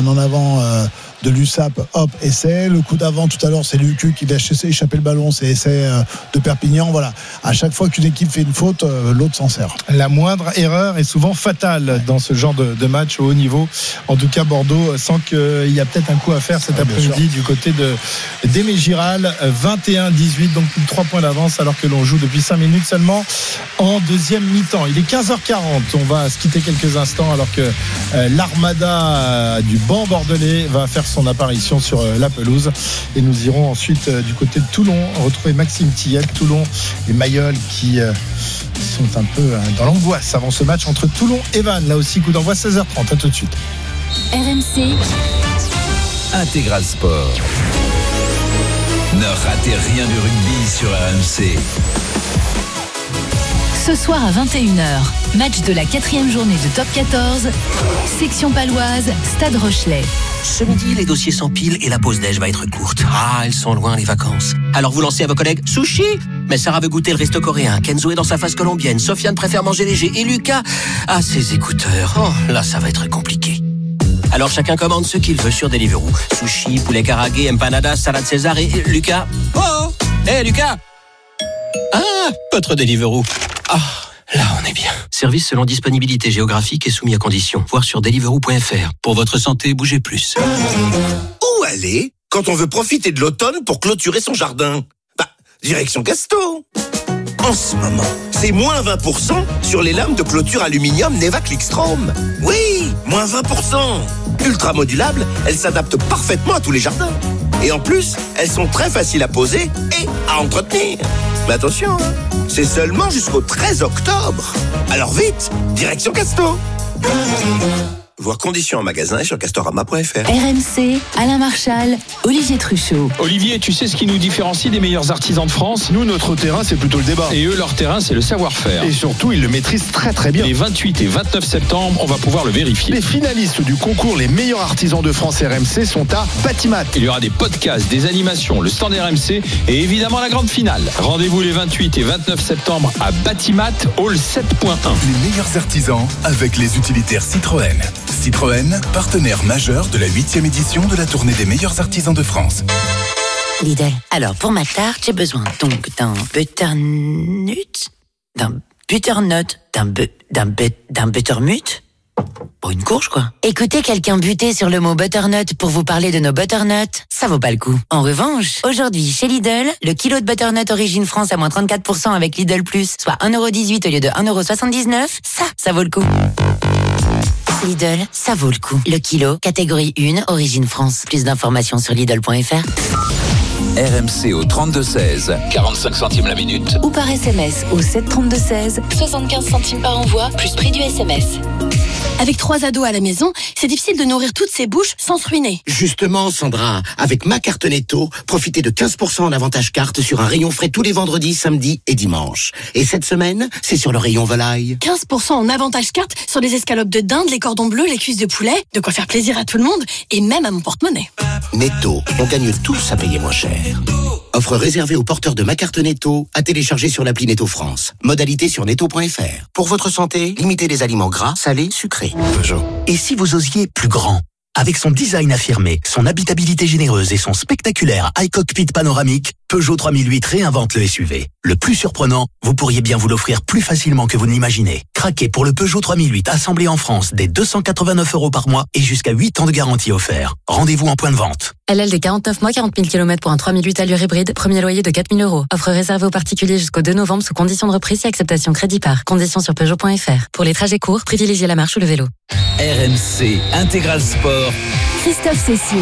en avant de l'USAP, hop, essai. Le coup d'avant tout à l'heure, c'est Lucu qui va échapper le ballon, c'est essai de Perpignan. Voilà. À chaque fois qu'une équipe fait une faute, l'autre s'en sert. La moindre erreur est souvent fatale dans ce genre de match au haut niveau. En tout cas, Bordeaux sent qu'il y a peut-être un coup à faire cet après-midi du côté d'Aimé Giral. 21-18, donc plus de 3 points d'avance alors que l'on joue depuis 5 minutes seulement en deuxième mi-temps. Il est 15h40. On va se quitter quelques instants alors que l'armada du banc bordelais va faire son apparition sur la pelouse, et nous irons ensuite du côté de Toulon retrouver Maxime Tillet. Toulon et Mayol qui sont un peu dans l'angoisse avant ce match entre Toulon et Vannes. Là aussi, coup d'envoi 16h30. À tout de suite. RMC Intégral Sport. Ne ratez rien du rugby sur RMC. Ce soir à 21h, match de la 4e journée de Top 14, section paloise, Stade Rochelet. Ce midi, les dossiers s'empilent et la pause déj va être courte. Ah, elles sont loin les vacances. Alors vous lancez à vos collègues sushi. Mais Sarah veut goûter le resto coréen, Kenzo est dans sa phase colombienne, Sofiane préfère manger léger et Lucas a ses écouteurs. Oh, là ça va être compliqué. Alors chacun commande ce qu'il veut sur Deliveroo. Sushi, poulet karagué, empanadas, salade César et Lucas. Oh, hé Lucas. Ah, votre Deliveroo. Ah, là on est bien. Service selon disponibilité géographique et soumis à conditions. Voir sur deliveroo.fr. Pour votre santé, bougez plus. Où aller quand on veut profiter de l'automne pour clôturer son jardin? Direction Casto. En ce moment, c'est moins 20% sur les lames de clôture aluminium Neva Clickstrom. Oui, moins 20%. Ultra modulables, elles s'adaptent parfaitement à tous les jardins. Et en plus, elles sont très faciles à poser et à entretenir. Mais attention, c'est seulement jusqu'au 13 octobre. Alors vite, direction Casto. Voir conditions en magasin et sur castorama.fr. RMC, Alain Marchal, Olivier Truchot. Olivier, tu sais ce qui nous différencie des meilleurs artisans de France? Nous, notre terrain, c'est plutôt le débat. Et eux, leur terrain, c'est le savoir-faire. Et surtout, ils le maîtrisent très très bien. Les 28 et 29 septembre, on va pouvoir le vérifier. Les finalistes du concours Les meilleurs artisans de France RMC sont à Batimat. Il y aura des podcasts, des animations, le stand RMC et évidemment la grande finale. Rendez-vous les 28 et 29 septembre à Batimat, Hall 7.1. Les meilleurs artisans avec les utilitaires Citroën. Citroën, partenaire majeur de la 8e édition de la tournée des meilleurs artisans de France. Lidl. Alors, pour ma tarte, j'ai besoin donc d'un butternut, d'un buttermut. Pour une courge, quoi. Écoutez quelqu'un buter sur le mot butternut pour vous parler de nos butternuts, ça vaut pas le coup. En revanche, aujourd'hui, chez Lidl, le kilo de butternut origine France à moins 34% avec Lidl Plus, soit 1,18€ au lieu de 1,79€, ça vaut le coup. Lidl, ça vaut le coup. Le kilo, catégorie 1, origine France. Plus d'informations sur Lidl.fr. RMC au 32-16, 45 centimes la minute. Ou par SMS au 732-16, 75 centimes par envoi, plus prix du SMS. Avec 3 ados à la maison, c'est difficile de nourrir toutes ces bouches sans se ruiner. Justement, Sandra, avec ma carte Netto, profitez de 15% en avantage carte sur un rayon frais tous les vendredis, samedis et dimanches. Et cette semaine, c'est sur le rayon volaille. 15% en avantage carte sur les escalopes de dinde, les cordons bleus, les cuisses de poulet. De quoi faire plaisir à tout le monde et même à mon porte-monnaie. Netto, on gagne tous à payer moins cher. Offre réservée aux porteurs de ma carte Netto, à télécharger sur l'appli Netto France. Modalité sur netto.fr. Pour votre santé, limitez les aliments gras, salés, sucrés. Peugeot. Et si vous osiez plus grand? Avec son design affirmé, son habitabilité généreuse et son spectaculaire iCockpit panoramique, Peugeot 3008 réinvente le SUV. Le plus surprenant, vous pourriez bien vous l'offrir plus facilement que vous ne l'imaginez. Craquez pour le Peugeot 3008 assemblé en France dès 289€ par mois et jusqu'à 8 ans de garantie offert. Rendez-vous en point de vente. LLD 49 mois, 40 000 km pour un 3008 allure hybride, premier loyer de 4 000€. Offre réservée aux particuliers jusqu'au 2 novembre sous condition de reprise et acceptation crédit par. Conditions sur Peugeot.fr. Pour les trajets courts, privilégiez la marche ou le vélo. RMC Intégral Sport. Christophe Cécile.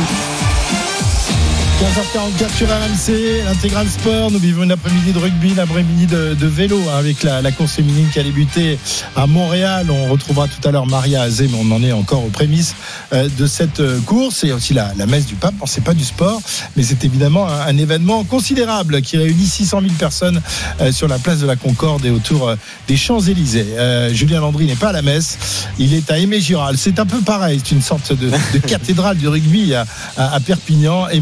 15h44 sur RMC, l'Intégral Sport. Nous vivons une après-midi de rugby, l'après-midi de vélo avec la course féminine qui a débuté à Montréal. On retrouvera tout à l'heure Maria Azé, mais on en est encore aux prémices de cette course. Et aussi la messe du pape. Bon, c'est pas du sport, mais c'est évidemment un événement considérable qui réunit 600 000 personnes sur la place de la Concorde et autour des Champs-Élysées. Julien Landry n'est pas à la messe, il est à Aimé Giral. C'est un peu pareil, c'est une sorte de cathédrale du rugby à Perpignan. Aimé Giral,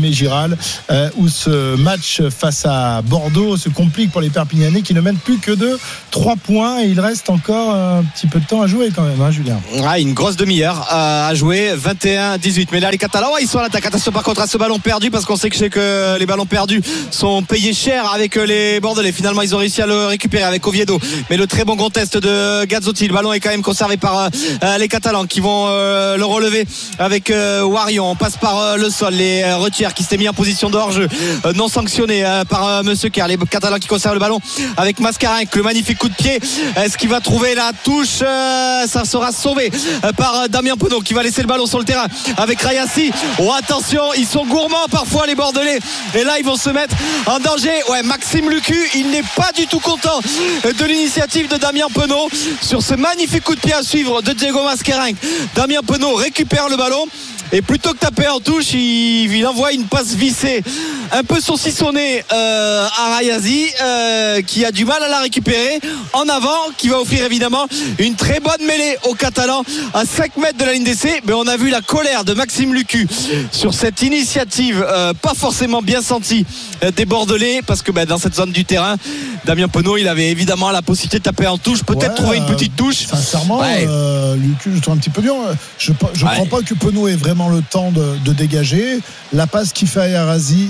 Giral, où ce match face à Bordeaux se complique pour les Perpignanais qui ne mènent plus que de 3 points et il reste encore un petit peu de temps à jouer quand même, hein, Julien. Une grosse demi-heure à jouer, 21-18. Mais là les Catalans, ils sont à l'attaque. Attention par contre à ce ballon perdu, parce qu'on sait que les ballons perdus sont payés cher avec les Bordelais. Finalement ils ont réussi à le récupérer avec Oviedo, mais le très bon contest de Gazzotti. Le ballon est quand même conservé par les Catalans qui vont le relever avec Warion. On passe par le sol, les retiers qui s'étaient mis en position de hors-jeu non sanctionné par Monsieur Kerr. Les Catalans qui conservent le ballon avec Mascarenhas, le magnifique coup de pied. Est-ce qu'il va trouver la touche? Ça sera sauvé par Damien Penaud qui va laisser le ballon sur le terrain avec Rayassi. Oh attention, ils sont gourmands parfois les Bordelais, et là ils vont se mettre en danger. Maxime Lucu, il n'est pas du tout content de l'initiative de Damien Penaud sur ce magnifique coup de pied à suivre de Diego Mascarenhas. Damien Penaud récupère le ballon et plutôt que taper en touche, il envoie une passe vissée un peu saucissonnée à Rayassi, qui a du mal à la récupérer en avant, qui va offrir évidemment une très bonne mêlée aux Catalans à 5 mètres de la ligne d'essai. Mais on a vu la colère de Maxime Lucu sur cette initiative pas forcément bien sentie des Bordelais, parce que dans cette zone du terrain, Damien Penaud, il avait évidemment la possibilité de taper en touche, peut-être trouver une petite touche. Sincèrement, Lucu, je trouve un petit peu dur. Je crois pas que Penaud ait vraiment le temps de dégager. La passe qu'il fait à Rayassi,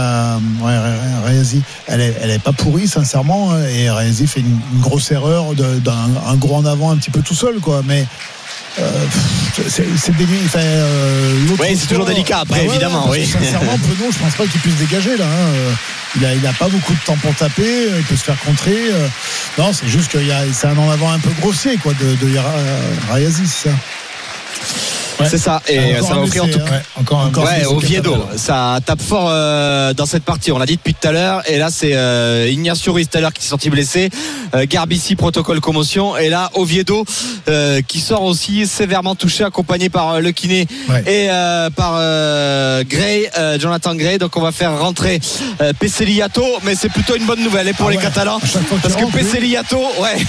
elle est pas pourrie sincèrement, et Rayassi fait une grosse erreur d'un gros en avant un petit peu tout seul, quoi. Mais c'est délicat. C'est toujours délicat après, évidemment. Sincèrement, Penaud, je pense pas qu'il puisse dégager là. Il a pas beaucoup de temps pour taper, il peut se faire contrer. Non, c'est juste que c'est un en avant un peu grossier, quoi, de Rayassi, c'est ça. C'est ça, et ça va offrir en tout cas encore Oviedo. Ça tape fort dans cette partie, on l'a dit depuis tout à l'heure. Et là c'est Ignacio Ruiz tout à l'heure qui s'est sorti blessé, Garbici protocole commotion, et là Oviedo qui sort aussi sévèrement touché, accompagné par le kiné et par Gray, Jonathan Gray. Donc on va faire rentrer Peseliato, mais c'est plutôt une bonne nouvelle pour les Catalans, parce que Peseliato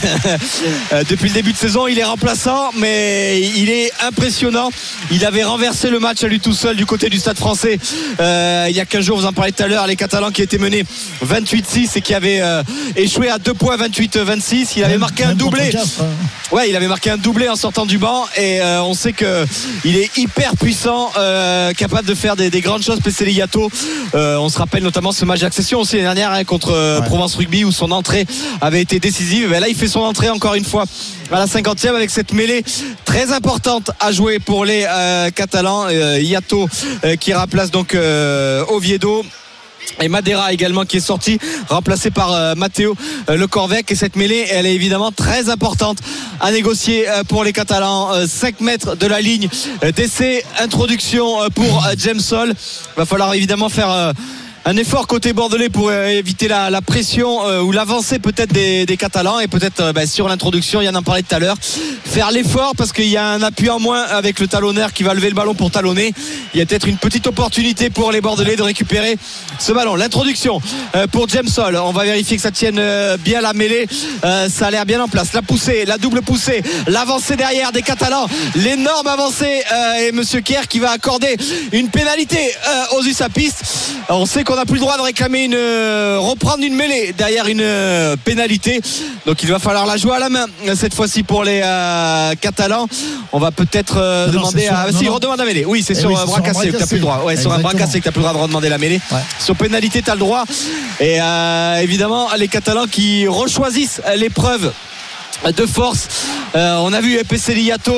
depuis le début de saison il est remplaçant, mais il est impressionnant. Il avait renversé le match à lui tout seul du côté du Stade Français il y a 15 jours, vous en parlez tout à l'heure. Les Catalans qui étaient menés 28-6 et qui avaient échoué à 2 points, 28-26. Il avait marqué un doublé. Il avait marqué un doublé en sortant du banc, et on sait qu'il est hyper puissant, capable de faire des grandes choses. Peseliato, on se rappelle notamment ce match d'accession aussi l'année dernière contre Provence Rugby, où son entrée avait été décisive. Et là il fait son entrée encore une fois à la 50e avec cette mêlée très importante à jouer pour les Catalans. Iato qui remplace donc Oviedo, et Madera également qui est sorti, remplacé par Matteo Le Corvec. Et cette mêlée, elle est évidemment très importante à négocier pour les Catalans. 5 mètres de la ligne d'essai, introduction pour James Sol. Va falloir évidemment faire un effort côté bordelais pour éviter la pression ou l'avancée peut-être des Catalans, et peut-être sur l'introduction, Yann en parlait tout à l'heure, faire l'effort, parce qu'il y a un appui en moins avec le talonneur qui va lever le ballon pour talonner. Il y a peut-être une petite opportunité pour les Bordelais de récupérer ce ballon. L'introduction pour James Sol, on va vérifier que ça tienne bien la mêlée, ça a l'air bien en place. La poussée, la double poussée, l'avancée derrière des Catalans, l'énorme avancée, et Monsieur Kerr qui va accorder une pénalité aux USAPistes. On sait qu'on n'a plus le droit de réclamer reprendre une mêlée derrière une pénalité, donc il va falloir la jouer à la main cette fois-ci pour les Catalans. On va peut-être demander redemande la mêlée. Oui, c'est sur bras cassé que t'as plus le droit. Sur un bras cassé que t'as plus le droit de redemander la mêlée. Sur pénalité t'as le droit, et évidemment les Catalans qui rechoisissent l'épreuve de force. On a vu Peseliato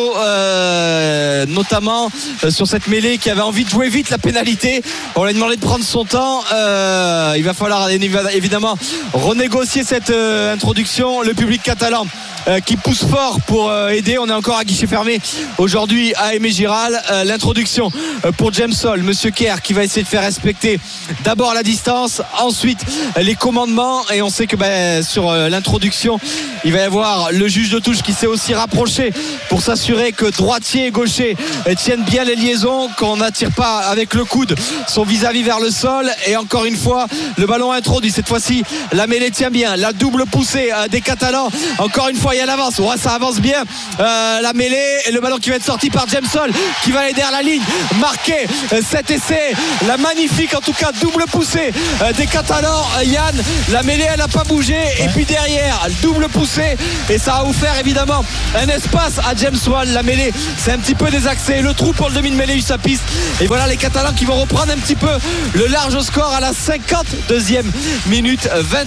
notamment sur cette mêlée, qui avait envie de jouer vite la pénalité. On lui a demandé de prendre son temps. Il va falloir évidemment renégocier cette introduction. Le public catalan qui pousse fort pour aider. On est encore à guichet fermé aujourd'hui à Aimé Giral. L'introduction pour James Sol, Monsieur Kerr qui va essayer de faire respecter d'abord la distance, ensuite les commandements. Et on sait que sur l'introduction, il va y avoir le juge de touche qui sait aussi aussi rapprocher pour s'assurer que droitier et gaucher tiennent bien les liaisons, qu'on n'attire pas avec le coude son vis-à-vis vers le sol. Et encore une fois, le ballon introduit. Cette fois-ci, la mêlée tient bien. La double poussée des Catalans. Encore une fois, il y a l'avance. Ouais, ça avance bien. La mêlée et le ballon qui va être sorti par James Hall, qui va aller derrière la ligne, marquer cet essai. La magnifique, en tout cas, double poussée des Catalans. Yann, la mêlée, elle n'a pas bougé. Et puis derrière, double poussée. Et ça a offert évidemment un espace à James Hall. La mêlée, c'est un petit peu désaxé. Le trou pour le demi de mêlée USAPIS. Et voilà les Catalans qui vont reprendre un petit peu le large score à la 52e minute.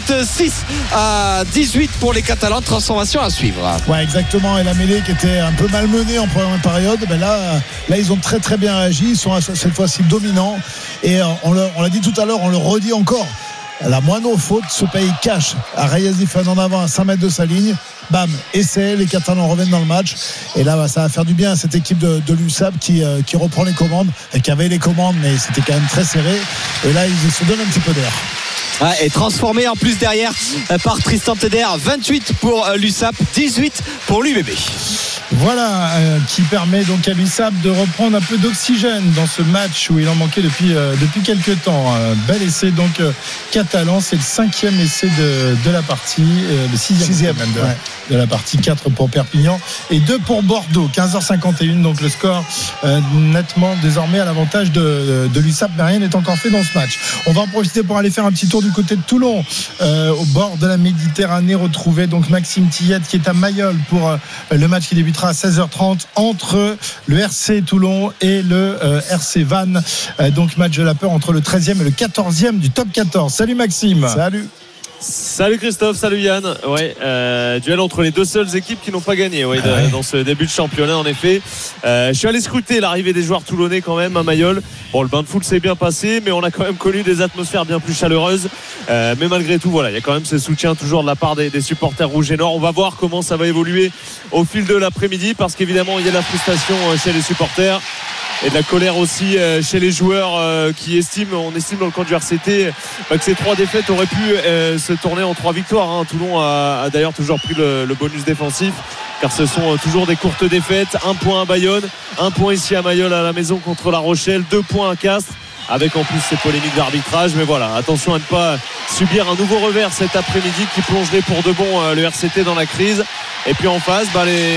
26-18 pour les Catalans. Transformation à suivre. Ouais, exactement. Et la mêlée qui était un peu malmenée en première période, ben là ils ont très très bien réagi. Ils sont cette fois-ci dominants. Et on l'a dit tout à l'heure, on le redit encore. La moindre faute se paye cash. À Reyes Ifan en avant à 5 mètres de sa ligne. Bam, essai, les Catalans reviennent dans le match. Et là, ça va faire du bien à cette équipe de l'USAP qui reprend les commandes, et qui avait les commandes, mais c'était quand même très serré. Et là, ils se donnent un petit peu d'air. Et transformé en plus derrière par Tristan Teder. 28 pour l'USAP, 18 pour l'UBB. Voilà, qui permet donc à l'USAP de reprendre un peu d'oxygène dans ce match où il en manquait depuis quelques temps. Bel essai donc catalan, c'est le 5e essai de la partie, le 6e même de la partie. 4 pour Perpignan et 2 pour Bordeaux. 15h51, donc le score nettement désormais à l'avantage de l'USAP, mais rien n'est encore fait dans ce match. On va en profiter pour aller faire un petit tour du côté de Toulon, au bord de la Méditerranée. Retrouver donc Maxime Tillette qui est à Mayol pour le match qui débutera à 16h30 entre le RC Toulon et le RC Vannes. Donc match de la peur entre le 13e et le 14e du top 14. Salut Maxime. Salut Christophe, salut Yann. Ouais, duel entre les deux seules équipes qui n'ont pas gagné dans ce début de championnat en effet. Je suis allé scruter l'arrivée des joueurs toulonnais quand même à Mayol. Bon, le bain de foule s'est bien passé, mais on a quand même connu des atmosphères bien plus chaleureuses. Mais malgré tout, voilà, il y a quand même ce soutien toujours de la part des supporters rouges et noirs. On va voir comment ça va évoluer au fil de l'après-midi, parce qu'évidemment il y a de la frustration chez les supporters et de la colère aussi chez les joueurs qui on estime dans le camp du RCT que ces 3 défaites auraient pu se tourner en 3 victoires. Toulon a d'ailleurs toujours pris le bonus défensif, car ce sont toujours des courtes défaites. 1 point à Bayonne, 1 point ici à Mayol à la maison contre La Rochelle, 2 points à Castres, avec en plus ces polémiques d'arbitrage. Mais voilà, attention à ne pas subir un nouveau revers cet après-midi qui plongerait pour de bon le RCT dans la crise. Et puis en face,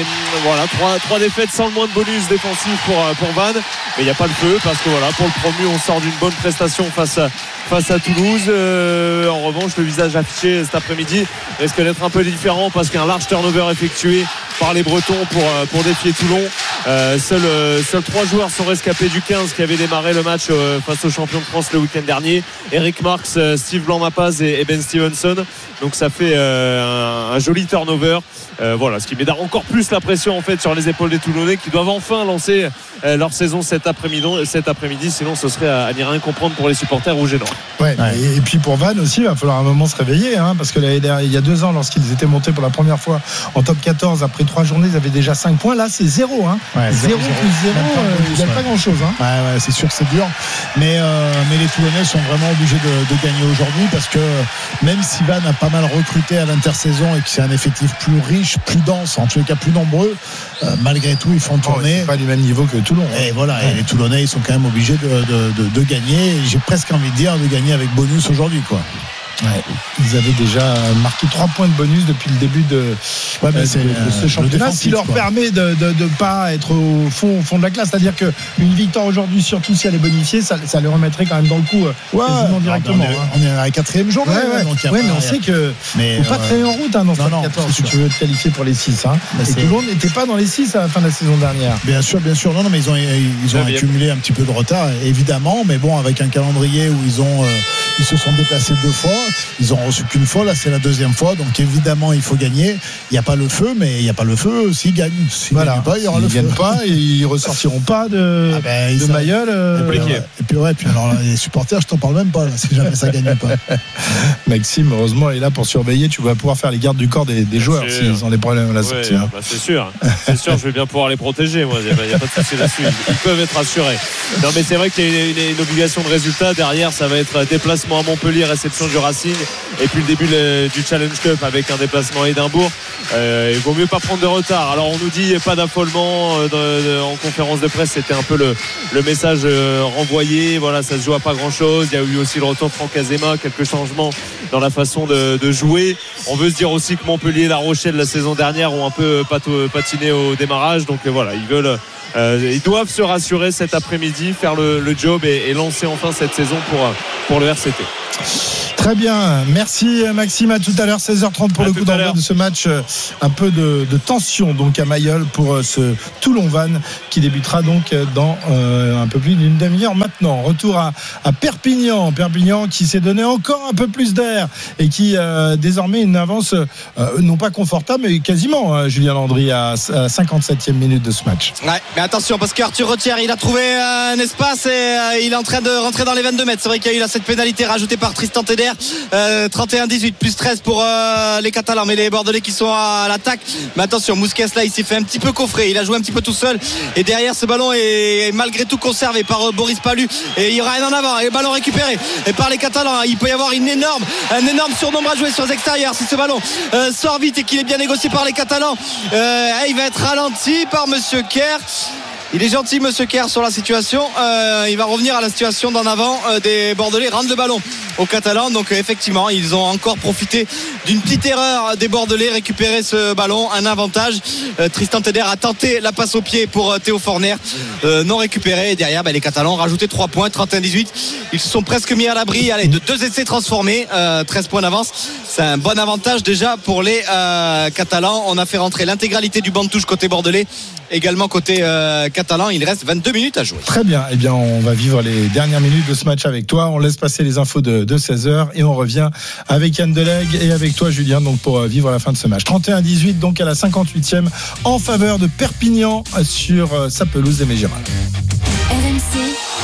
trois défaites sans le moins de bonus défensif pour Vannes. Mais il n'y a pas le feu, parce que voilà, pour le promu, on sort d'une bonne prestation face à Toulouse. En revanche, le visage affiché cet après-midi risque d'être un peu différent, parce qu'un large turnover effectué par les Bretons pour défier Toulon. Seuls 3 joueurs sont rescapés du 15 qui avait démarré le match face aux champions de France le week-end dernier. Eric Marx, Steve Blanc-Mapaz et Ben Stevenson. Donc ça fait un joli turnover. Ce qui met encore plus la pression en fait sur les épaules des Toulonnais, qui doivent enfin lancer leur saison cet après-midi. Sinon ce serait à n'y rien comprendre pour les supporters rouges et noirs. Et puis pour Vannes aussi, il va falloir un moment se réveiller, parce que il y a 2 ans, lorsqu'ils étaient montés pour la première fois en top 14, après 3 journées, ils avaient déjà 5 points. Là c'est 0, 0 plus 0, il n'y a pas grand chose. C'est sûr que c'est dur, mais les Toulonnais sont vraiment obligés de gagner aujourd'hui, parce que même si Vannes a pas mal recruté à l'intersaison et que c'est un effectif plus riche, plus dense, en tous les cas plus nombreux, malgré tout ils font tourner. C'est pas du même niveau que Toulon. Et voilà, et les Toulonnais ils sont quand même obligés de gagner. Et j'ai presque envie de dire de gagner avec bonus aujourd'hui, quoi. Ils avaient déjà marqué 3 points de bonus depuis le début de ce championnat, ce qui leur permet de ne pas être au fond de la classe. C'est-à-dire qu'une victoire aujourd'hui, surtout si elle est bonifiée, ça les remettrait quand même dans le coup quasiment directement. On est à la 4e journée. Mais on sait que faut pas traîner en route dans ce 14 si tu veux te qualifier pour les 6. Et Toulon n'était pas dans les 6 à la fin de la saison dernière. Bien sûr. Non, mais ils ont accumulé un petit peu de retard, évidemment. Mais bon, avec un calendrier où ils se sont déplacés 2 fois. Ils ont reçu qu'une fois, là c'est la 2e fois, donc évidemment il faut gagner. Il n'y a pas le feu, mais il n'y a pas le feu s'ils gagnent. S'ils ne gagnent pas, il y aura le feu. Ils ne gagnent pas et ils ne ressortiront pas de Mayol. Et puis alors les supporters, je t'en parle même pas là, si jamais ça ne gagne pas. Maxime, heureusement, est là pour surveiller. Tu vas pouvoir faire les gardes du corps des joueurs s'ils ont des problèmes à la sortie. C'est sûr, je vais bien pouvoir les protéger. Moi, il n'y a pas de souci là-dessus. Ils peuvent être rassurés. Non, mais c'est vrai qu'il y a une obligation de résultat derrière. Ça va être déplacement à Montpellier, réception du Racing. Racing et puis le début du Challenge Cup avec un déplacement à Édimbourg. Il vaut mieux pas prendre de retard. Alors on nous dit pas d'affolement en conférence de presse, c'était un peu le message renvoyé. Voilà, ça se joue à pas grand chose. Il y a eu aussi le retour de Franck Azema, quelques changements dans la façon de jouer. On veut se dire aussi que Montpellier et La Rochelle la saison dernière ont un peu patiné au démarrage, donc voilà, ils doivent se rassurer cet après-midi, faire le job et lancer enfin cette saison pour le RCT. Très bien, merci Maxime, à tout à l'heure 16h30 pour le coup d'envoi de ce match, un peu de tension donc à Mayol pour ce Toulon-Vannes qui débutera donc dans un peu plus d'une demi-heure maintenant. Retour à Perpignan qui s'est donné encore un peu plus d'air et qui désormais une avance non pas confortable mais quasiment, Julien Landry à 57e minute de ce match. Ouais, mais attention parce qu'Arthur Retière il a trouvé un espace et il est en train de rentrer dans les 22 mètres. C'est vrai qu'il y a eu là cette pénalité rajoutée par Tristan Teder. 31-18 plus 13 pour les Catalans, mais les Bordelais qui sont à l'attaque. Mais attention, Mousquet là il s'est fait un petit peu coffrer, il a joué un petit peu tout seul et derrière ce ballon est malgré tout conservé par Boris Palu et il y aura un en avant et le ballon récupéré et par les Catalans. Il peut y avoir un énorme surnombre à jouer sur les extérieurs si ce ballon sort vite et qu'il est bien négocié par les Catalans. Il va être ralenti par Monsieur Kerr. Il est gentil Monsieur Kerr sur la situation, il va revenir à la situation d'en avant des Bordelais, rendre le ballon aux Catalans. Donc effectivement ils ont encore profité d'une petite erreur des Bordelais, récupérer ce ballon, un avantage. Tristan Teder a tenté la passe au pied pour Théo Forner, non récupéré et derrière les Catalans ont rajouté 3 points, 31-18. Ils se sont presque mis à l'abri de 2 essais transformés, 13 points d'avance. C'est un bon avantage déjà pour les Catalans. On a fait rentrer l'intégralité du banc de touche côté Bordelais, également côté catalan. Il reste 22 minutes à jouer. Très bien, on va vivre les dernières minutes de ce match avec toi. On laisse passer les infos de 16h et on revient avec Yann Delegue et avec toi Julien donc pour vivre la fin de ce match. 31-18 donc à la 58e en faveur de Perpignan sur sa pelouse des Mégirales. RMC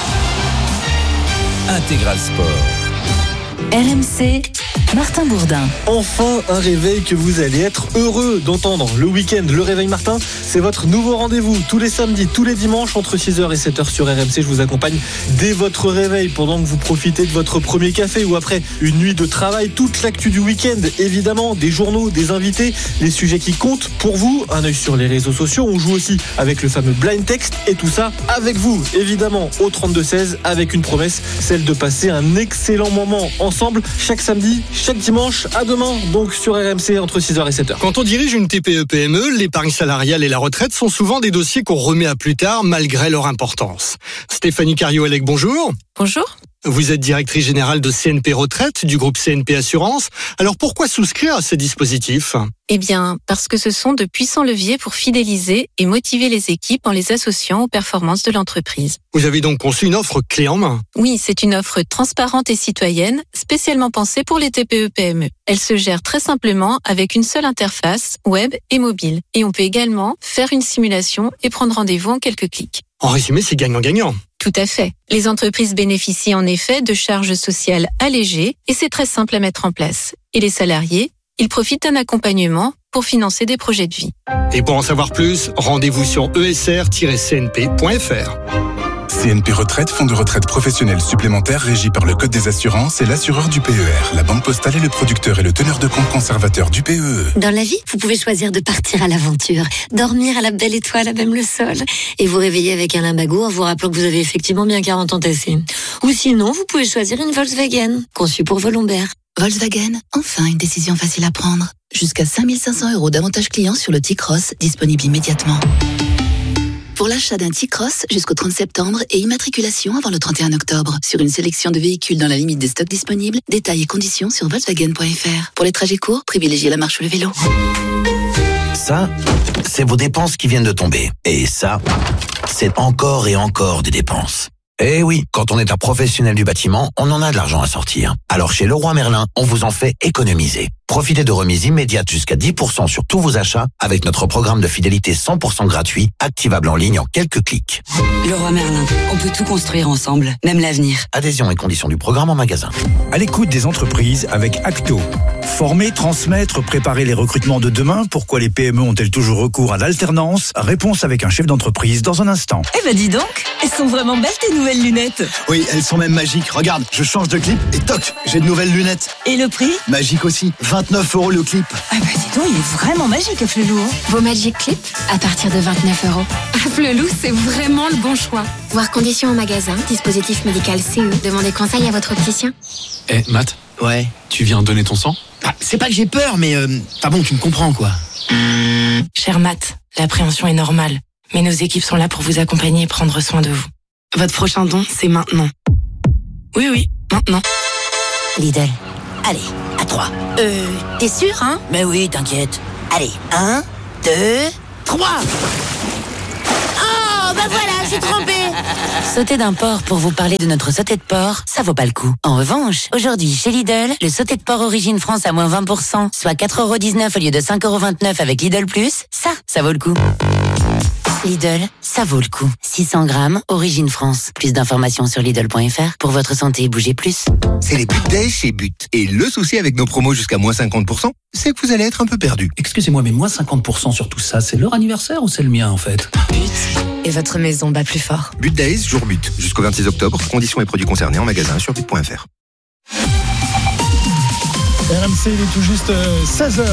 Intégral Sport. RMC Martin Bourdin. Enfin un réveil que vous allez être heureux d'entendre. Le week-end, le réveil Martin, c'est votre nouveau rendez-vous. Tous les samedis, tous les dimanches, entre 6h et 7h sur RMC. Je vous accompagne dès votre réveil, pendant que vous profitez de votre premier café ou après une nuit de travail. Toute l'actu du week-end, évidemment, des journaux, des invités, les sujets qui comptent pour vous. Un œil sur les réseaux sociaux. On joue aussi avec le fameux blind text et tout ça avec vous, évidemment, au 32-16, avec une promesse, celle de passer un excellent moment ensemble chaque samedi, chaque dimanche. À demain donc sur RMC entre 6h et 7h. Quand on dirige une TPE-PME, l'épargne salariale et la retraite sont souvent des dossiers qu'on remet à plus tard malgré leur importance. Stéphanie Cario-Elec, bonjour. Bonjour. Vous êtes directrice générale de CNP Retraite du groupe CNP Assurance. Alors pourquoi souscrire à ces dispositifs ? Eh bien, parce que ce sont de puissants leviers pour fidéliser et motiver les équipes en les associant aux performances de l'entreprise. Vous avez donc conçu une offre clé en main ? Oui, c'est une offre transparente et citoyenne, spécialement pensée pour les TPE-PME. Elle se gère très simplement avec une seule interface, web et mobile. Et on peut également faire une simulation et prendre rendez-vous en quelques clics. En résumé, c'est gagnant-gagnant. Tout à fait. Les entreprises bénéficient en effet de charges sociales allégées et c'est très simple à mettre en place. Et les salariés, ils profitent d'un accompagnement pour financer des projets de vie. Et pour en savoir plus, rendez-vous sur esr-cnp.fr. CNP Retraite, fonds de retraite professionnel supplémentaire régi par le Code des assurances et l'assureur du PER. La Banque Postale est le producteur et le teneur de compte conservateur du PEE. Dans la vie, vous pouvez choisir de partir à l'aventure, dormir à la belle étoile, à même le sol, et vous réveiller avec un limbago en vous rappelant que vous avez effectivement bien 40 ans tassés. Ou sinon, vous pouvez choisir une Volkswagen, conçue pour vos lombaires. Volkswagen, enfin une décision facile à prendre. Jusqu'à 5 500 € d'avantages clients sur le T-Cross, disponible immédiatement. Pour l'achat d'un T-Cross jusqu'au 30 septembre et immatriculation avant le 31 octobre. Sur une sélection de véhicules dans la limite des stocks disponibles, détails et conditions sur Volkswagen.fr. Pour les trajets courts, privilégiez la marche ou le vélo. Ça, c'est vos dépenses qui viennent de tomber. Et ça, c'est encore et encore des dépenses. Eh oui, quand on est un professionnel du bâtiment, on en a de l'argent à sortir. Alors chez Leroy Merlin, on vous en fait économiser. Profitez de remises immédiates jusqu'à 10% sur tous vos achats avec notre programme de fidélité 100% gratuit, activable en ligne en quelques clics. Leroy Merlin, on peut tout construire ensemble, même l'avenir. Adhésion et conditions du programme en magasin. À l'écoute des entreprises avec Acto. Former, transmettre, préparer les recrutements de demain. Pourquoi les PME ont-elles toujours recours à l'alternance? Réponse avec un chef d'entreprise dans un instant. Eh ben dis donc, elles sont vraiment belles tes nouvelles lunettes. Oui, elles sont même magiques. Regarde, je change de clip et toc, j'ai de nouvelles lunettes. Et le prix? Magique aussi, 29 € le clip. Ah bah dis donc, il est vraiment magique Afflelou. Vos Magic Clips à partir de 29 €. Afflelou, c'est vraiment le bon choix. Voir conditions en magasin, dispositif médical CE. Demandez conseil à votre opticien. Eh, Matt? Ouais. Tu viens donner ton sang? C'est pas que j'ai peur, mais bon, tu me comprends quoi. Cher Matt, l'appréhension est normale. Mais nos équipes sont là pour vous accompagner et prendre soin de vous. Votre prochain don, c'est maintenant. Oui, maintenant. Lidl. Allez, à 3. T'es sûr, hein? Mais oui, t'inquiète. Allez, 1, 2, 3. Oh, bah voilà, j'ai trompé. Sauter d'un porc pour vous parler de notre sauté de porc, ça vaut pas le coup. En revanche, aujourd'hui, chez Lidl, le sauté de porc Origine France à moins 20%, soit 4,19 € au lieu de 5,29 € avec Lidl Plus, ça vaut le coup. Lidl, ça vaut le coup. 600 grammes, Origine France. Plus d'informations sur Lidl.fr. Pour votre santé, bougez plus. C'est les But Days chez But. Et le souci avec nos promos jusqu'à moins 50%, c'est que vous allez être un peu perdu. Excusez-moi, mais moins 50% sur tout ça, c'est leur anniversaire ou c'est le mien en fait? But. Et votre maison bat plus fort. But Days, jour But. Jusqu'au 26 octobre. Conditions et produits concernés en magasin sur but.fr. RMC, il est tout juste 16h.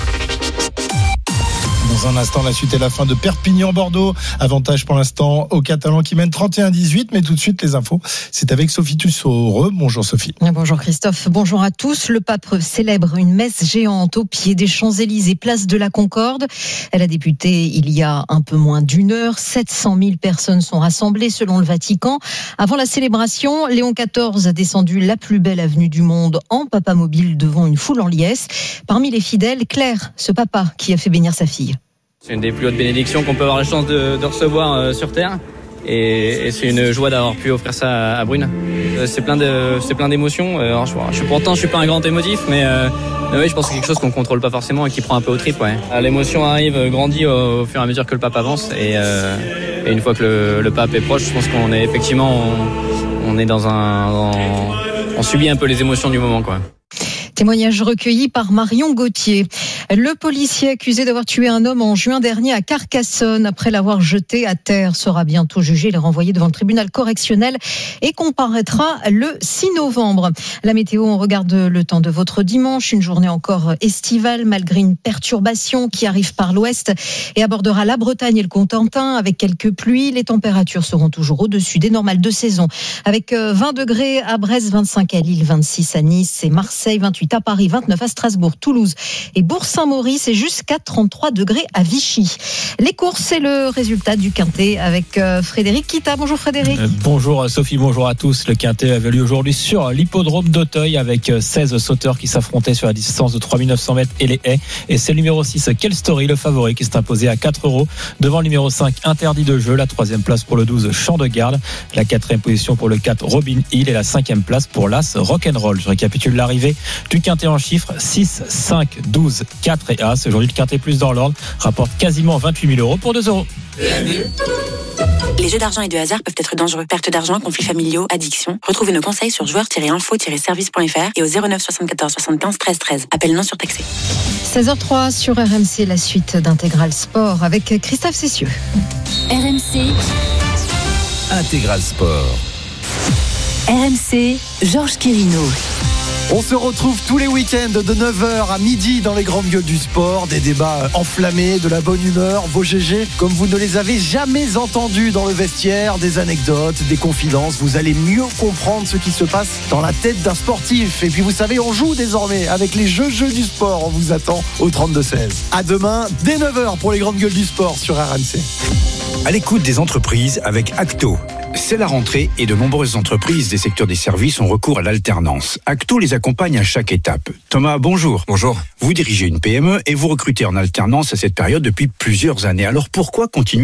Dans un instant, la suite et la fin de Perpignan-Bordeaux. Avantage pour l'instant aux Catalans qui mènent 31-18. Mais tout de suite, les infos, c'est avec Sophie Tussaud. Bonjour Sophie. Bonjour Christophe, bonjour à tous. Le pape célèbre une messe géante au pied des Champs-Élysées, place de la Concorde. Elle a débuté il y a un peu moins d'une heure. 700 000 personnes sont rassemblées selon le Vatican. Avant la célébration, Léon XIV a descendu la plus belle avenue du monde en papamobile devant une foule en liesse. Parmi les fidèles, Claire, ce papa qui a fait bénir sa fille. C'est une des plus hautes bénédictions qu'on peut avoir la chance de recevoir sur Terre. Et c'est une joie d'avoir pu offrir ça à Brune. C'est plein d'émotions. Alors, je suis pas un grand émotif, mais oui, je pense que c'est quelque chose qu'on contrôle pas forcément et qui prend un peu au trip. Ouais. L'émotion grandit au fur et à mesure que le pape avance. Et une fois que le pape est proche, je pense qu'on est effectivement, on est on subit un peu les émotions du moment, quoi. Témoignage recueilli par Marion Gauthier. Le policier accusé d'avoir tué un homme en juin dernier à Carcassonne après l'avoir jeté à terre sera bientôt jugé. Il est renvoyé devant le tribunal correctionnel et comparaîtra le 6 novembre. La météo, on regarde le temps de votre dimanche. Une journée encore estivale malgré une perturbation qui arrive par l'ouest et abordera la Bretagne et le Cotentin avec quelques pluies. Les températures seront toujours au-dessus des normales de saison avec 20 degrés à Brest, 25 à Lille, 26 à Nice et Marseille, 28 à Paris, 29 à Strasbourg, Toulouse et Bourg-Saint-Maurice et jusqu'à 33 degrés à Vichy. Les courses, c'est le résultat du Quintet avec Frédéric Kita. Bonjour Frédéric. Bonjour Sophie, bonjour à tous. Le Quintet avait lieu aujourd'hui sur l'hippodrome d'Auteuil avec 16 sauteurs qui s'affrontaient sur la distance de 3900 mètres et les haies. Et c'est le numéro 6, Quelle Story, le favori, qui s'est imposé à 4 € devant le numéro 5, Interdit de jeu. La 3e place pour le 12, Champ de Garde. La 4e position pour le 4, Robin Hill. Et la 5e place pour l'As, Rock'n'Roll. Je récapitule l'arrivée du Quintet en chiffres: 6, 5, 12, 4 et As. Aujourd'hui, le Quintet plus dans l'ordre rapporte quasiment 28 000 € pour 2 €. Les jeux d'argent et de hasard peuvent être dangereux. Perte d'argent, conflits familiaux, addiction. Retrouvez nos conseils sur joueurs-info-service.fr et au 09 74 75 13 13. Appel non surtaxé. 16h03 sur RMC, la suite d'Intégral Sport avec Christophe Cessieux. RMC Intégral Sport. RMC, Georges Quirino. On se retrouve tous les week-ends de 9h à midi dans les grandes gueules du sport. Des débats enflammés, de la bonne humeur, vos GG comme vous ne les avez jamais entendus dans le vestiaire, des anecdotes, des confidences. Vous allez mieux comprendre ce qui se passe dans la tête d'un sportif. Et puis vous savez, on joue désormais avec les jeux du sport. On vous attend au 32-16. À demain, dès 9h pour les grandes gueules du sport sur RMC. À l'écoute des entreprises avec Acto. C'est la rentrée et de nombreuses entreprises des secteurs des services ont recours à l'alternance. Acto les accompagne à chaque étape. Thomas, bonjour. Bonjour. Vous dirigez une PME et vous recrutez en alternance à cette période depuis plusieurs années. Alors pourquoi continuer aujourd'hui ?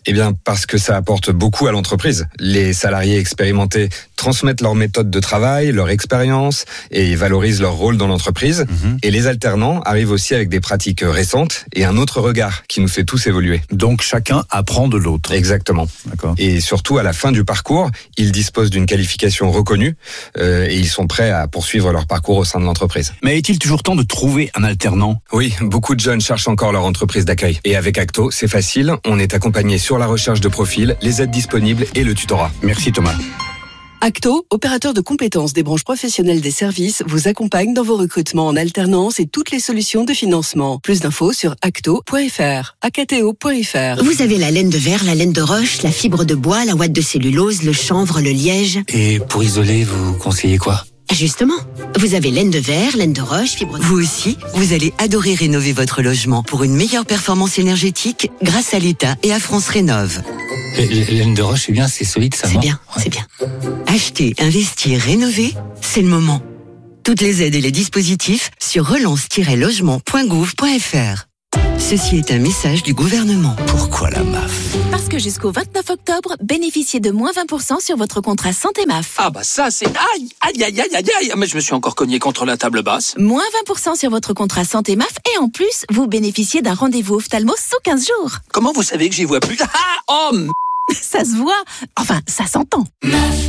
Eh bien, parce que ça apporte beaucoup à l'entreprise. Les salariés expérimentés transmettent leur méthode de travail, leur expérience et valorisent leur rôle dans l'entreprise. Et les alternants arrivent aussi avec des pratiques récentes et un autre regard qui nous fait tous évoluer. Donc chacun apprend de l'autre. Exactement. D'accord. Et surtout, à la fin du parcours, ils disposent d'une qualification reconnue et ils sont prêts à poursuivre leur parcours au sein de l'entreprise. Mais est-il toujours temps de trouver un alternant ? Oui, beaucoup de jeunes cherchent encore leur entreprise d'accueil. Et avec Acto, c'est facile, on est accompagné sur la recherche de profil, les aides disponibles et le tutorat. Merci Thomas. Acto, opérateur de compétences des branches professionnelles des services, vous accompagne dans vos recrutements en alternance et toutes les solutions de financement. Plus d'infos sur acto.fr, acto.fr. Vous avez la laine de verre, la laine de roche, la fibre de bois, la ouate de cellulose, le chanvre, le liège. Et pour isoler, vous conseillez quoi ? Justement, vous avez laine de verre, laine de roche, fibre de... Vous aussi, vous allez adorer rénover votre logement pour une meilleure performance énergétique grâce à l'État et à France Rénov'. Laine de roche, c'est bien, c'est solide, ça. C'est bien, c'est bien. Acheter, investir, rénover, c'est le moment. Toutes les aides et les dispositifs sur relance-logement.gouv.fr. Ceci est un message du gouvernement. Pourquoi la MAF ? Parce que jusqu'au 29 octobre, bénéficiez de moins 20% sur votre contrat santé MAF. Ah bah ça c'est... Aïe, aïe, aïe, aïe, aïe, aïe. Mais je me suis encore cogné contre la table basse. Moins 20% sur votre contrat santé MAF et en plus, vous bénéficiez d'un rendez-vous ophtalmo sous 15 jours. Comment vous savez que j'y vois plus ? Ah, oh, ça se voit. Enfin, ça s'entend. MAF.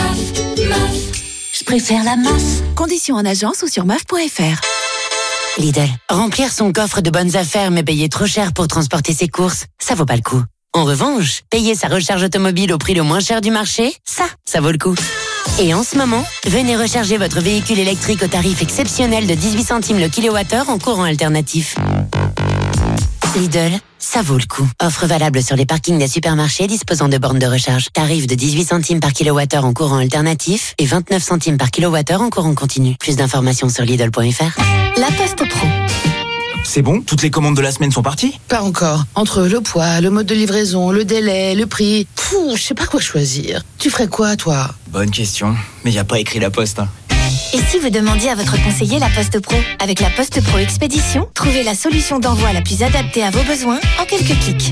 Je préfère la MAF. Conditions en agence ou sur MAF.fr. Lidl, remplir son coffre de bonnes affaires mais payer trop cher pour transporter ses courses, ça vaut pas le coup. En revanche, payer sa recharge automobile au prix le moins cher du marché, ça vaut le coup. Et en ce moment, venez recharger votre véhicule électrique au tarif exceptionnel de 18 centimes le kilowattheure en courant alternatif. Lidl, ça vaut le coup. Offre valable sur les parkings des supermarchés disposant de bornes de recharge. Tarif de 18 centimes par kilowattheure en courant alternatif et 29 centimes par kilowattheure en courant continu. Plus d'informations sur Lidl.fr. La Poste Pro. C'est bon ? Toutes les commandes de la semaine sont parties ? Pas encore. Entre le poids, le mode de livraison, le délai, le prix... je sais pas quoi choisir. Tu ferais quoi, toi ? Bonne question. Mais y a pas écrit la Poste, hein. Et si vous demandiez à votre conseiller La Poste Pro ? Avec La Poste Pro Expédition, trouvez la solution d'envoi la plus adaptée à vos besoins en quelques clics.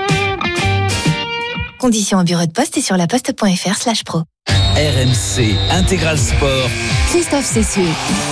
Conditions en bureau de poste et sur laposte.fr/pro. RMC Intégral Sport. Christophe Cessieux.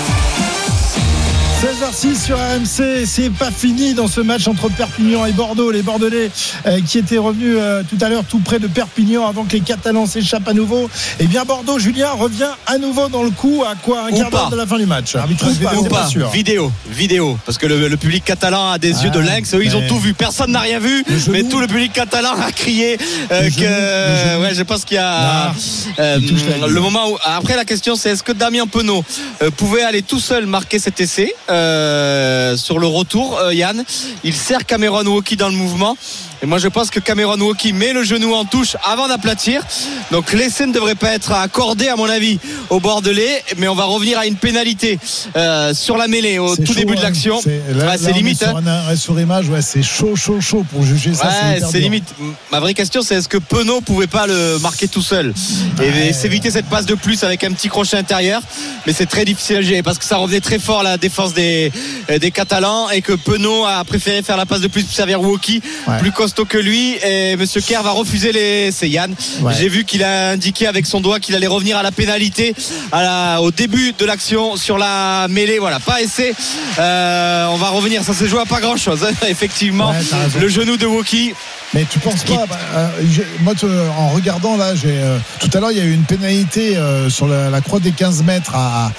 16h06 sur RMC, c'est pas fini dans ce match entre Perpignan et Bordeaux. Les Bordelais qui étaient revenus tout à l'heure tout près de Perpignan avant que les Catalans s'échappent à nouveau. Et bien Bordeaux, Julien, revient à nouveau dans le coup à quoi ? Un quart d'heure de la fin du match. Arbitrage vidéo, vidéo, parce que le public catalan a des yeux de lynx. Eux, ils ont tout vu. Personne n'a rien vu, mais tout le public catalan a crié que... Ouais, je pense qu'il y a le moment où... Après, la question, c'est est-ce que Damien Penaud pouvait aller tout seul marquer cet essai sur le retour, Yann. Il sert Cameron Wauquiez dans le mouvement. Et moi je pense que Cameron Wauquiez met le genou en touche avant d'aplatir. Donc l'essai ne devrait pas être accordé à mon avis au Bordelais. Mais on va revenir à une pénalité sur la mêlée au tout début de l'action. C'est limite. Sur image, c'est chaud pour juger ça. C'est limite. Ma vraie question c'est est-ce que Penaud pouvait pas le marquer tout seul et s'éviter cette passe de plus avec un petit crochet intérieur. Mais c'est très difficile à gérer parce que ça revenait très fort la défense des Catalans et que Penaud a préféré faire la passe de plus vers Wauquiez, plus costaud que lui, et Monsieur Kerr va refuser l'essai. Yann, j'ai vu qu'il a indiqué avec son doigt qu'il allait revenir à la pénalité au début de l'action sur la mêlée. Voilà, pas essai. On va revenir, ça s'est joué à pas grand chose effectivement. Le genou de Wauquiez. Mais tu penses pas moi en regardant là, tout à l'heure il y a eu une pénalité sur la croix des 15 mètres à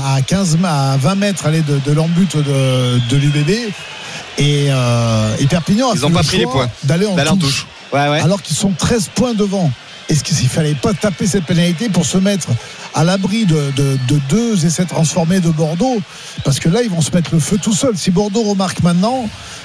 20 mètres de l'embut de l'UBB et Perpignan ils n'ont pas pris les points d'aller en touche. Alors qu'ils sont 13 points devant. Est-ce qu'il fallait pas taper cette pénalité pour se mettre à l'abri de deux essais transformés de Bordeaux, parce que là ils vont se mettre le feu tout seul. Si Bordeaux remarque maintenant,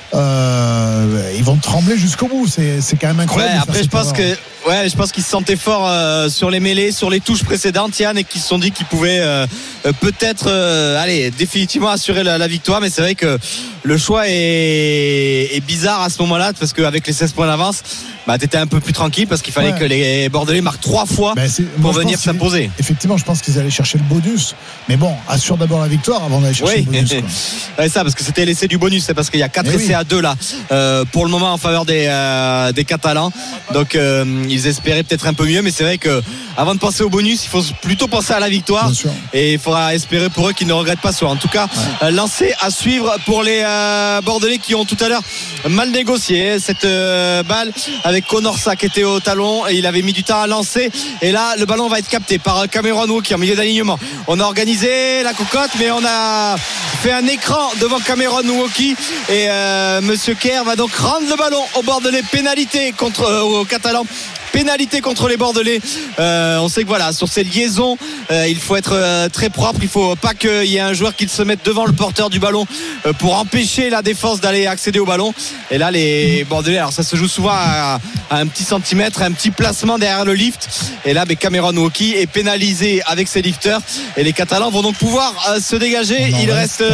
ils vont trembler jusqu'au bout. C'est quand même incroyable. Après je pense qu'ils se sentaient forts sur les mêlées, sur les touches précédentes, Yann, et qu'ils se sont dit qu'ils pouvaient peut-être définitivement assurer la victoire. Mais c'est vrai que le choix est bizarre à ce moment-là, parce qu'avec les 16 points d'avance, t'étais un peu plus tranquille parce qu'il fallait que les Bordelais marquent 3 fois pour venir s'imposer. Effectivement, je pense qu'ils allaient chercher le bonus, mais bon, assure d'abord la victoire avant d'aller chercher le bonus. Ouais, ça, parce que c'était l'essai du bonus, c'est parce qu'il y a 4 essais à 2 là pour le moment en faveur des Catalans, donc ils espéraient peut-être un peu mieux, mais c'est vrai que avant de penser au bonus, il faut plutôt penser à la victoire, et il faudra espérer pour eux qu'ils ne regrettent pas ça. En tout cas, lancé à suivre pour les Bordelais qui ont tout à l'heure mal négocié cette balle avec Conorsa qui était au talon et il avait mis du temps à lancer, et là le ballon va être capté par Cameron Wauquiez en milieu d'alignement. On a organisé la cocotte, mais on a fait un écran devant Cameron Wauquiez, et Monsieur Kerr va donc rendre le ballon aux Bordelais. Pénalité aux Catalans, pénalité contre les Bordelais. On sait que voilà, sur ces liaisons, il faut être très propre. Il faut pas qu'il y ait un joueur qui se mette devant le porteur du ballon pour empêcher la défense d'aller accéder au ballon. Et là, les Bordelais, alors ça se joue souvent à un petit centimètre, un petit placement derrière le lift. Et là, Cameron Wauquiez est pénalisé avec ses lifters. Et les Catalans vont donc pouvoir se dégager. Il reste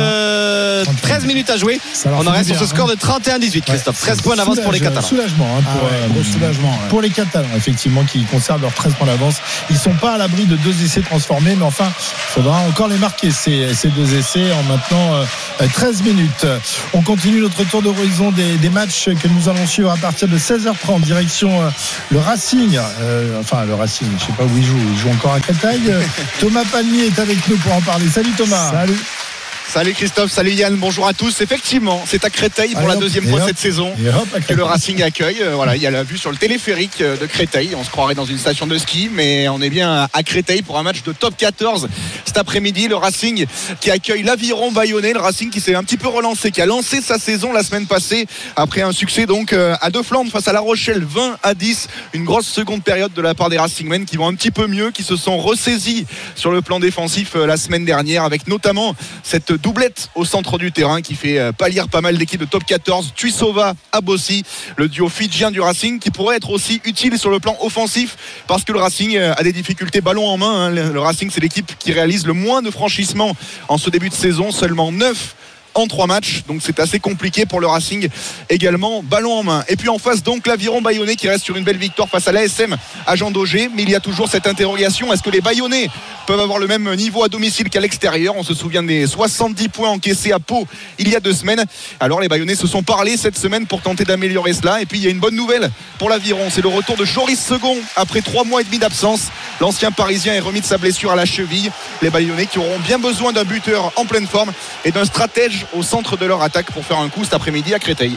13 minutes à jouer. On en reste sur ce score de 31-18, Christophe. 13 points d'avance pour les Catalans. Soulagement gros soulagement pour les Catalans, effectivement, qui conservent leurs 13 points d'avance. Ils sont pas à l'abri de 2 essais transformés, mais enfin, il faudra encore les marquer, ces 2 essais, en maintenant 13 minutes. On continue notre tour d'horizon des matchs que nous allons suivre à partir de 16h30, direction le Racing. Le Racing, je sais pas où il joue encore à Créteil. Thomas Palmier est avec nous pour en parler. Salut Thomas. Salut Christophe, salut Yann, bonjour à tous. Effectivement, c'est à Créteil pour la deuxième fois cette saison que le Racing accueille. Il y a la vue sur le téléphérique de Créteil. On se croirait dans une station de ski, mais on est bien à Créteil pour un match de top 14 cet après-midi. Le Racing qui accueille l'Aviron Bayonnais. Le Racing qui s'est un petit peu relancé, qui a lancé sa saison la semaine passée après un succès donc à deux Flandres face à La Rochelle, 20-10. Une grosse seconde période de la part des Racingmen qui vont un petit peu mieux, qui se sont ressaisis sur le plan défensif la semaine dernière, avec notamment cette doublette au centre du terrain qui fait pâlir pas mal d'équipes de top 14. Tuisova, Abossi, le duo fidjien du Racing qui pourrait être aussi utile sur le plan offensif parce que le Racing a des difficultés ballon en main. Le Racing, c'est l'équipe qui réalise le moins de franchissements en ce début de saison, seulement 9 en 3 matchs, donc c'est assez compliqué pour le Racing également, ballon en main. Et puis en face donc l'Aviron Bayonnais qui reste sur une belle victoire face à l'ASM à Jean Daugé, mais il y a toujours cette interrogation, est-ce que les Bayonnais peuvent avoir le même niveau à domicile qu'à l'extérieur? On se souvient des 70 points encaissés à Pau il y a 2 semaines. Alors les Bayonnais se sont parlé cette semaine pour tenter d'améliorer cela. Et puis il y a une bonne nouvelle pour l'Aviron, c'est le retour de Joris Second après 3 mois et demi d'absence. L'ancien Parisien est remis de sa blessure à la cheville. Les Bayonnais qui auront bien besoin d'un buteur en pleine forme et d'un stratège au centre de leur attaque pour faire un coup cet après-midi à Créteil.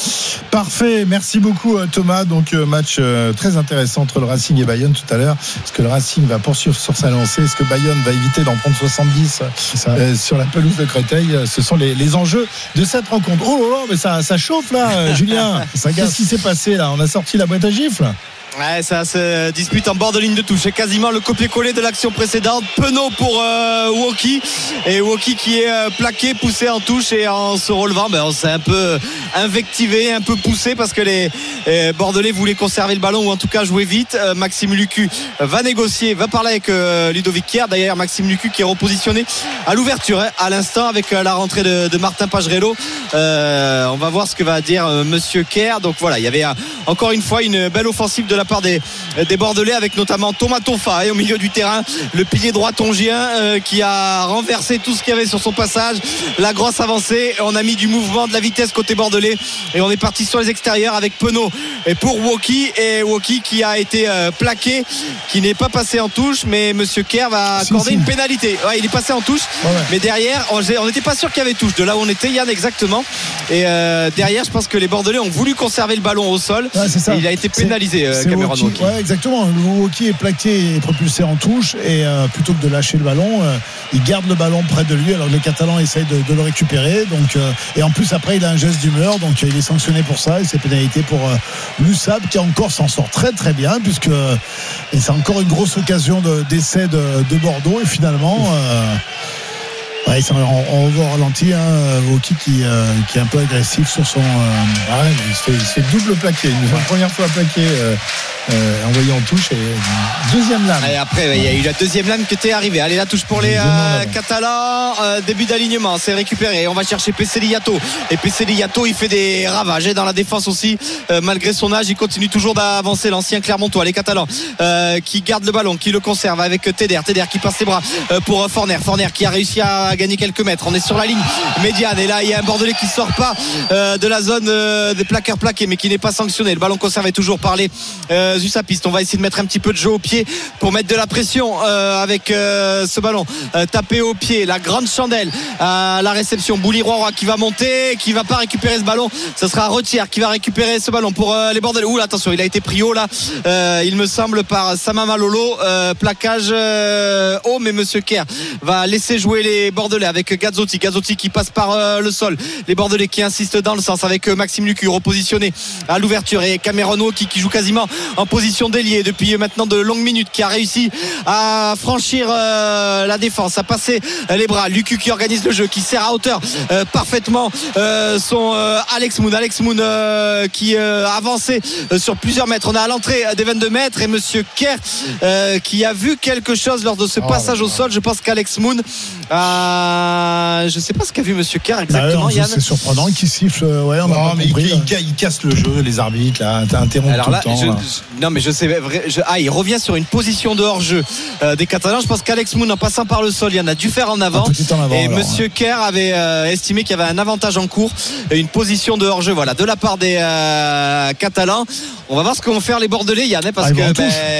Parfait, merci beaucoup Thomas. Donc match très intéressant entre le Racing et Bayonne tout à l'heure. Est-ce que le Racing va poursuivre sur sa lancée? Est-ce que Bayonne va éviter d'en prendre 70 sur la pelouse de Créteil? Ce sont les enjeux de cette rencontre. Oh là là, mais ça chauffe là, Julien. Qu'est-ce qui s'est passé là? On a sorti la boîte à gifles. Ouais, ça se dispute en bord de ligne de touche. C'est quasiment le copier-coller de l'action précédente. Penaud pour Wauquiez. Et Wauquiez qui est plaqué, poussé en touche, et en se relevant, on s'est un peu invectivé, un peu poussé parce que les Bordelais voulaient conserver le ballon ou en tout cas jouer vite. Maxime Lucu va négocier, va parler avec Ludovic Kerr. D'ailleurs, Maxime Lucu qui est repositionné à l'ouverture à l'instant avec la rentrée de Martin Pagerello. On va voir ce que va dire Monsieur Kerr. Donc voilà, il y avait encore une fois une belle offensive de la part des Bordelais avec notamment Thomas Tonfa au milieu du terrain, le pilier droit tongien qui a renversé tout ce qu'il y avait sur son passage. La grosse avancée, on a mis du mouvement, de la vitesse côté bordelais et on est parti sur les extérieurs avec Penaud et pour Wauquiez, et Wauquiez qui a été plaqué, qui n'est pas passé en touche, mais Monsieur Kerr va accorder une pénalité. Ouais, il est passé en touche, mais derrière on n'était pas sûr qu'il y avait touche de là où on était, Yann, exactement. Et derrière, je pense que les Bordelais ont voulu conserver le ballon au sol, et il a été pénalisé. Ouais, exactement. Le Wauquiez est plaqué et propulsé en touche, et plutôt que de lâcher le ballon, il garde le ballon près de lui alors que les Catalans essayent de le récupérer. Donc, et en plus après il a un geste d'humeur, donc il est sanctionné pour ça, et c'est pénalité pour l'USAP qui encore s'en sort très très bien, puisque et c'est encore une grosse occasion d'essai de Bordeaux, et finalement Ouais, on revoit au ralenti Woki qui est un peu agressif sur son. Il se fait double plaqué. Une première fois plaqué, envoyé en touche, et deuxième lame. Et après, il y a eu la deuxième lame qui était arrivée. Allez, la touche pour les Catalans. Début d'alignement, c'est récupéré. On va chercher Peseliato. Et Peseliato, il fait des ravages dans la défense aussi. Malgré son âge, il continue toujours d'avancer. L'ancien Clermontois, les Catalans qui gardent le ballon, qui le conserve avec Teder qui passe les bras pour Forner qui a réussi à gagner quelques mètres. On est sur la ligne médiane et là il y a un Bordelais qui sort pas de la zone des plaqueurs plaqués, mais qui n'est pas sanctionné. Le ballon conservé toujours par les Usapistes. On va essayer de mettre un petit peu de jeu au pied pour mettre de la pression avec ce ballon tapé au pied. La grande chandelle à la réception. Bouli-Roy qui va monter, qui va pas récupérer ce ballon. Ce sera Retière qui va récupérer ce ballon pour les Bordelais. Ouh, attention, il a été pris haut là, il me semble, par Samama Lolo. Plaquage haut, mais Monsieur Kerr va laisser jouer les Bordelais avec Gazzotti qui passe par le sol. Les Bordelais qui insistent dans le sens avec Maxime Lucu repositionné à l'ouverture, et Cameron Woki qui joue quasiment en position d'ailier depuis maintenant de longues minutes, qui a réussi à franchir la défense, à passer les bras. Lucu qui organise le jeu, qui sert à hauteur parfaitement son Alex Moon qui a avancé sur plusieurs mètres. On est à l'entrée des 22 mètres et Monsieur Kerr qui a vu quelque chose lors de ce passage au sol. Je pense qu'Alex Moon je sais pas ce qu'a vu Monsieur Kerr exactement. Yann, c'est surprenant qu'il siffle. Il casse le jeu, les arbitres là, interrompt tout le temps. Non, mais je sais. Il revient sur une position de hors-jeu des Catalans. Je pense qu'Alex Moon, en passant par le sol, il en a dû faire en avant. Et Monsieur Kerr avait estimé qu'il y avait un avantage en cours, une position de hors-jeu, voilà, de la part des Catalans. On va voir ce que vont faire les Bordelais, Yann, parce que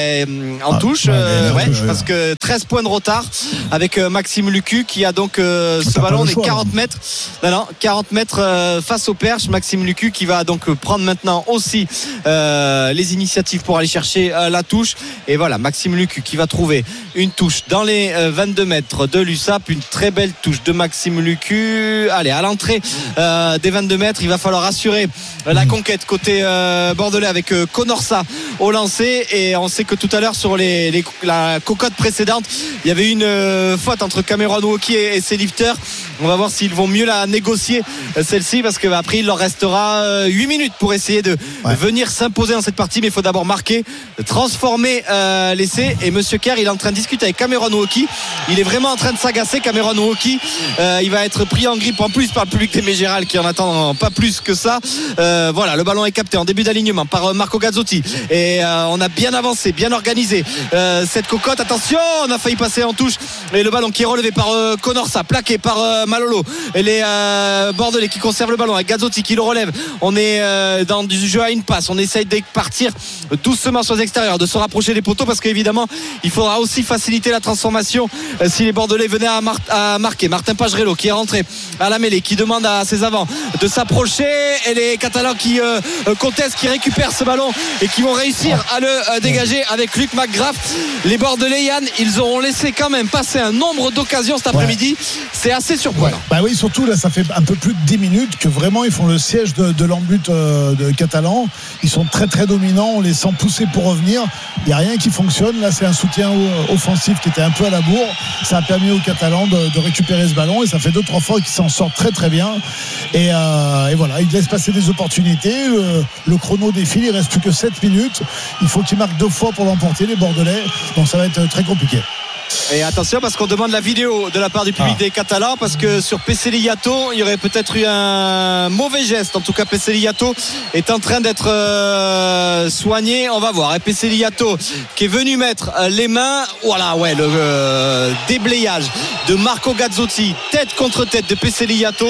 en touche, parce que 13 points de retard avec Maxime Lucu qui a donc ce ballon des 40 mètres. Non, 40 mètres face au perche. Maxime Lucu qui va donc prendre maintenant aussi les initiatives pour aller chercher la touche. Et voilà, Maxime Lucu qui va trouver une touche dans les 22 mètres de l'USAP. Une très belle touche de Maxime Lucu. Allez, à l'entrée des 22 mètres, il va falloir assurer la conquête côté bordelais avec Conorsa au lancer. Et on sait que tout à l'heure sur la cocotte précédente, il y avait une faute entre Cameron Woki et ses lifters. On va voir s'ils vont mieux la négocier, celle-ci, parce qu'après il leur restera 8 minutes pour essayer de venir s'imposer dans cette partie. Mais il faut d'abord marquer, transformer l'essai. Et Monsieur Kerr, il est en train de discuter avec Cameron Woki. Il est vraiment en train de s'agacer, Cameron Woki. Il va être pris en grippe en plus par le public des Mégéral qui en attend pas plus que ça. Voilà, le ballon est capté en début d'alignement par Marco Gazzotti. Et on a bien avancé, bien organisé cette cocotte. Attention, on a failli passer en touche. Et le ballon qui est relevé par Conorsa, plaqué par Malolo. Et les Bordelais qui conservent le ballon avec Gazzotti qui le relève. On est dans du jeu à une passe. On essaye de partir doucement sur les extérieurs, de se rapprocher des poteaux, parce qu'évidemment il faudra aussi faciliter la transformation si les Bordelais venaient à marquer. Martin Pagerello qui est rentré à la mêlée, qui demande à ses avants de s'approcher, et les Catalans qui contestent, qui récupèrent ce ballon et qui vont réussir à le dégager avec Luc McGrath. Les Bordelais, Yann, ils auront laissé quand même passer un nombre d'occasions cet après-midi. C'est assez surprenant. Oui, surtout là, ça fait un peu plus de 10 minutes que vraiment ils font le siège de l'embut de Catalan. Ils sont très très dominants, on les sent pousser pour revenir. Il n'y a rien qui fonctionne. Là, c'est un soutien offensif qui était un peu à la bourre. Ça a permis aux Catalans de récupérer ce ballon, et ça fait 2-3 fois qu'ils s'en sortent très très bien. Et voilà, ils laissent passer des opportunités. Le chrono défile, il reste plus que 7 minutes. Il faut qu'ils marquent 2 fois pour l'emporter, les Bordelais. Donc ça va être très compliqué. Et attention, parce qu'on demande la vidéo de la part du public des Catalans, parce que sur Peseliato il y aurait peut-être eu un mauvais geste. En tout cas, Peseliato est en train d'être soigné, on va voir. Et Peseliato qui est venu mettre les mains, voilà, le déblayage de Marco Gazzotti, tête contre tête de Peseliato.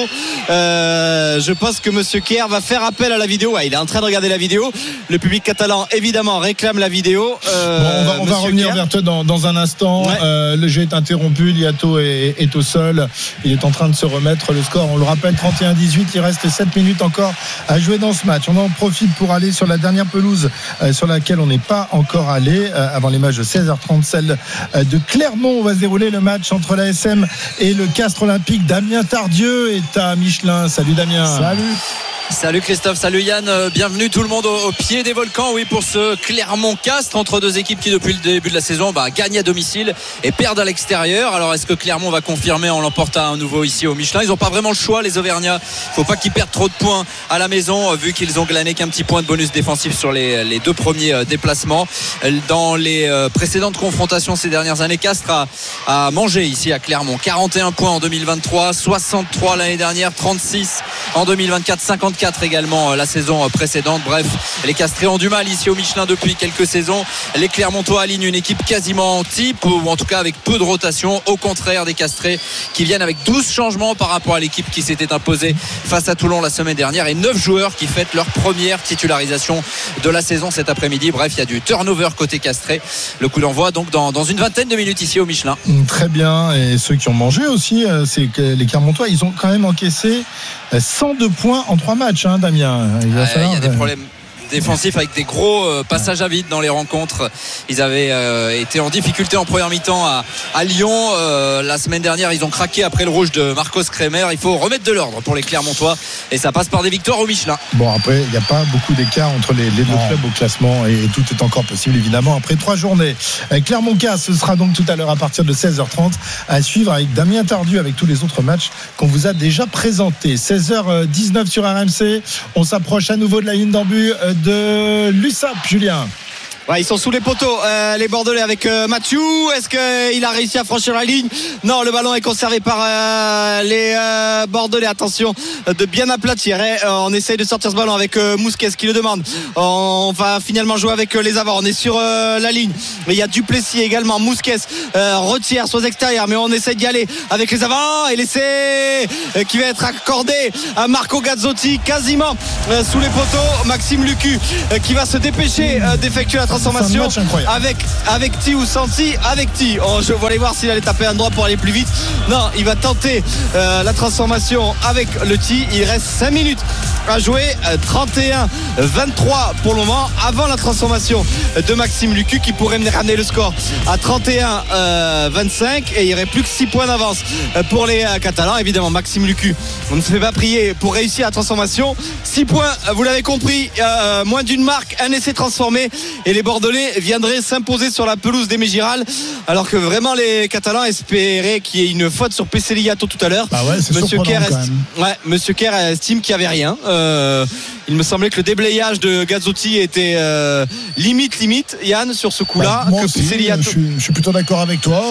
Je pense que Monsieur Kerr va faire appel à la vidéo. Il est en train de regarder la vidéo. Le public catalan évidemment réclame la vidéo. On va revenir vers toi dans un instant. Le jeu est interrompu, Liato est au sol, il est en train de se remettre. Le score, on le rappelle, 31-18. Il reste 7 minutes encore à jouer dans ce match. On en profite pour aller sur la dernière pelouse sur laquelle on n'est pas encore allé avant les matchs de 16h30, celle de Clermont. On va se dérouler le match entre l'ASM et le Castres Olympique. Damien Tardieu est à Michelin. Salut Damien. Salut. Salut Christophe, salut Yann, bienvenue tout le monde au pied des volcans, oui, pour ce Clermont-Castres, entre deux équipes qui depuis le début de la saison gagnent à domicile et perdent à l'extérieur. Alors est-ce que Clermont va confirmer en l'emportant à nouveau ici au Michelin? Ils n'ont pas vraiment le choix, les Auvergnats. Faut pas qu'ils perdent trop de points à la maison, vu qu'ils ont glané qu'un petit point de bonus défensif sur les deux premiers déplacements. Dans les précédentes confrontations ces dernières années, Castres a mangé ici à Clermont. 41 points en 2023, 63 l'année dernière, 36 en 2024, 54 également la saison précédente. Bref, les Castrés ont du mal ici au Michelin depuis quelques saisons. Les Clermontois alignent une équipe quasiment type, ou en tout cas avec peu de rotation, au contraire des Castrés qui viennent avec 12 changements par rapport à l'équipe qui s'était imposée face à Toulon la semaine dernière, et 9 joueurs qui fêtent leur première titularisation de la saison cet après-midi. Bref, il y a du turnover côté Castré. Le coup d'envoi donc dans une vingtaine de minutes ici au Michelin. Très bien, et ceux qui ont mangé aussi, c'est que les Clermontois, ils ont quand même encaissé 102 points en 3 matchs, hein, Damien. Il y a des problèmes défensifs avec des gros passages à vide dans les rencontres. Ils avaient été en difficulté en première mi-temps à Lyon la semaine dernière. Ils ont craqué après le rouge de Marcos Kremer. Il faut remettre de l'ordre pour les Clermontois, et ça passe par des victoires au Michelin. Bon, après il n'y a pas beaucoup d'écart entre les deux clubs au classement, et tout est encore possible évidemment après 3 journées. Clermont-Castres, ce sera donc tout à l'heure à partir de 16h30 à suivre avec Damien Tardieu, avec tous les autres matchs qu'on vous a déjà présentés. 16h19 sur RMC. On s'approche à nouveau de la ligne d'en but de l'USAP, Julien. Ouais, ils sont sous les poteaux, les Bordelais, avec Mathieu. Est-ce qu'il a réussi à franchir la ligne? Non, le ballon est conservé par les Bordelais. Attention de bien aplatir. On essaye de sortir ce ballon avec Mousquet qui le demande. On va finalement jouer avec les avants. On est sur la ligne. Mais il y a Duplessis également. Mousquet retire sur les extérieurs, mais on essaye d'y aller avec les avants. Et l'essai qui va être accordé à Marco Gazzotti, quasiment sous les poteaux. Maxime Lucu qui va se dépêcher d'effectuer la transformation avec Ti ou Santi, avec Ti. Je vais aller voir s'il allait taper un droit pour aller plus vite. Non, il va tenter la transformation avec le Ti. Il reste 5 minutes à jouer, 31-23 pour le moment, avant la transformation de Maxime Lucu, qui pourrait ramener le score à 31-25, et il n'y aurait plus que 6 points d'avance pour les Catalans. Évidemment, Maxime Lucu, on ne se fait pas prier pour réussir la transformation. 6 points, vous l'avez compris, moins d'une marque, un essai transformé, et les Bordelais viendraient s'imposer sur la pelouse des Mégiral, alors que vraiment les Catalans espéraient qu'il y ait une faute sur Pesceliato tout à l'heure. Monsieur Kerr estime qu'il n'y avait rien. Il me semblait que le déblayage de Gazzotti était limite, Yann, sur ce coup-là. Moi aussi, je suis plutôt d'accord avec toi.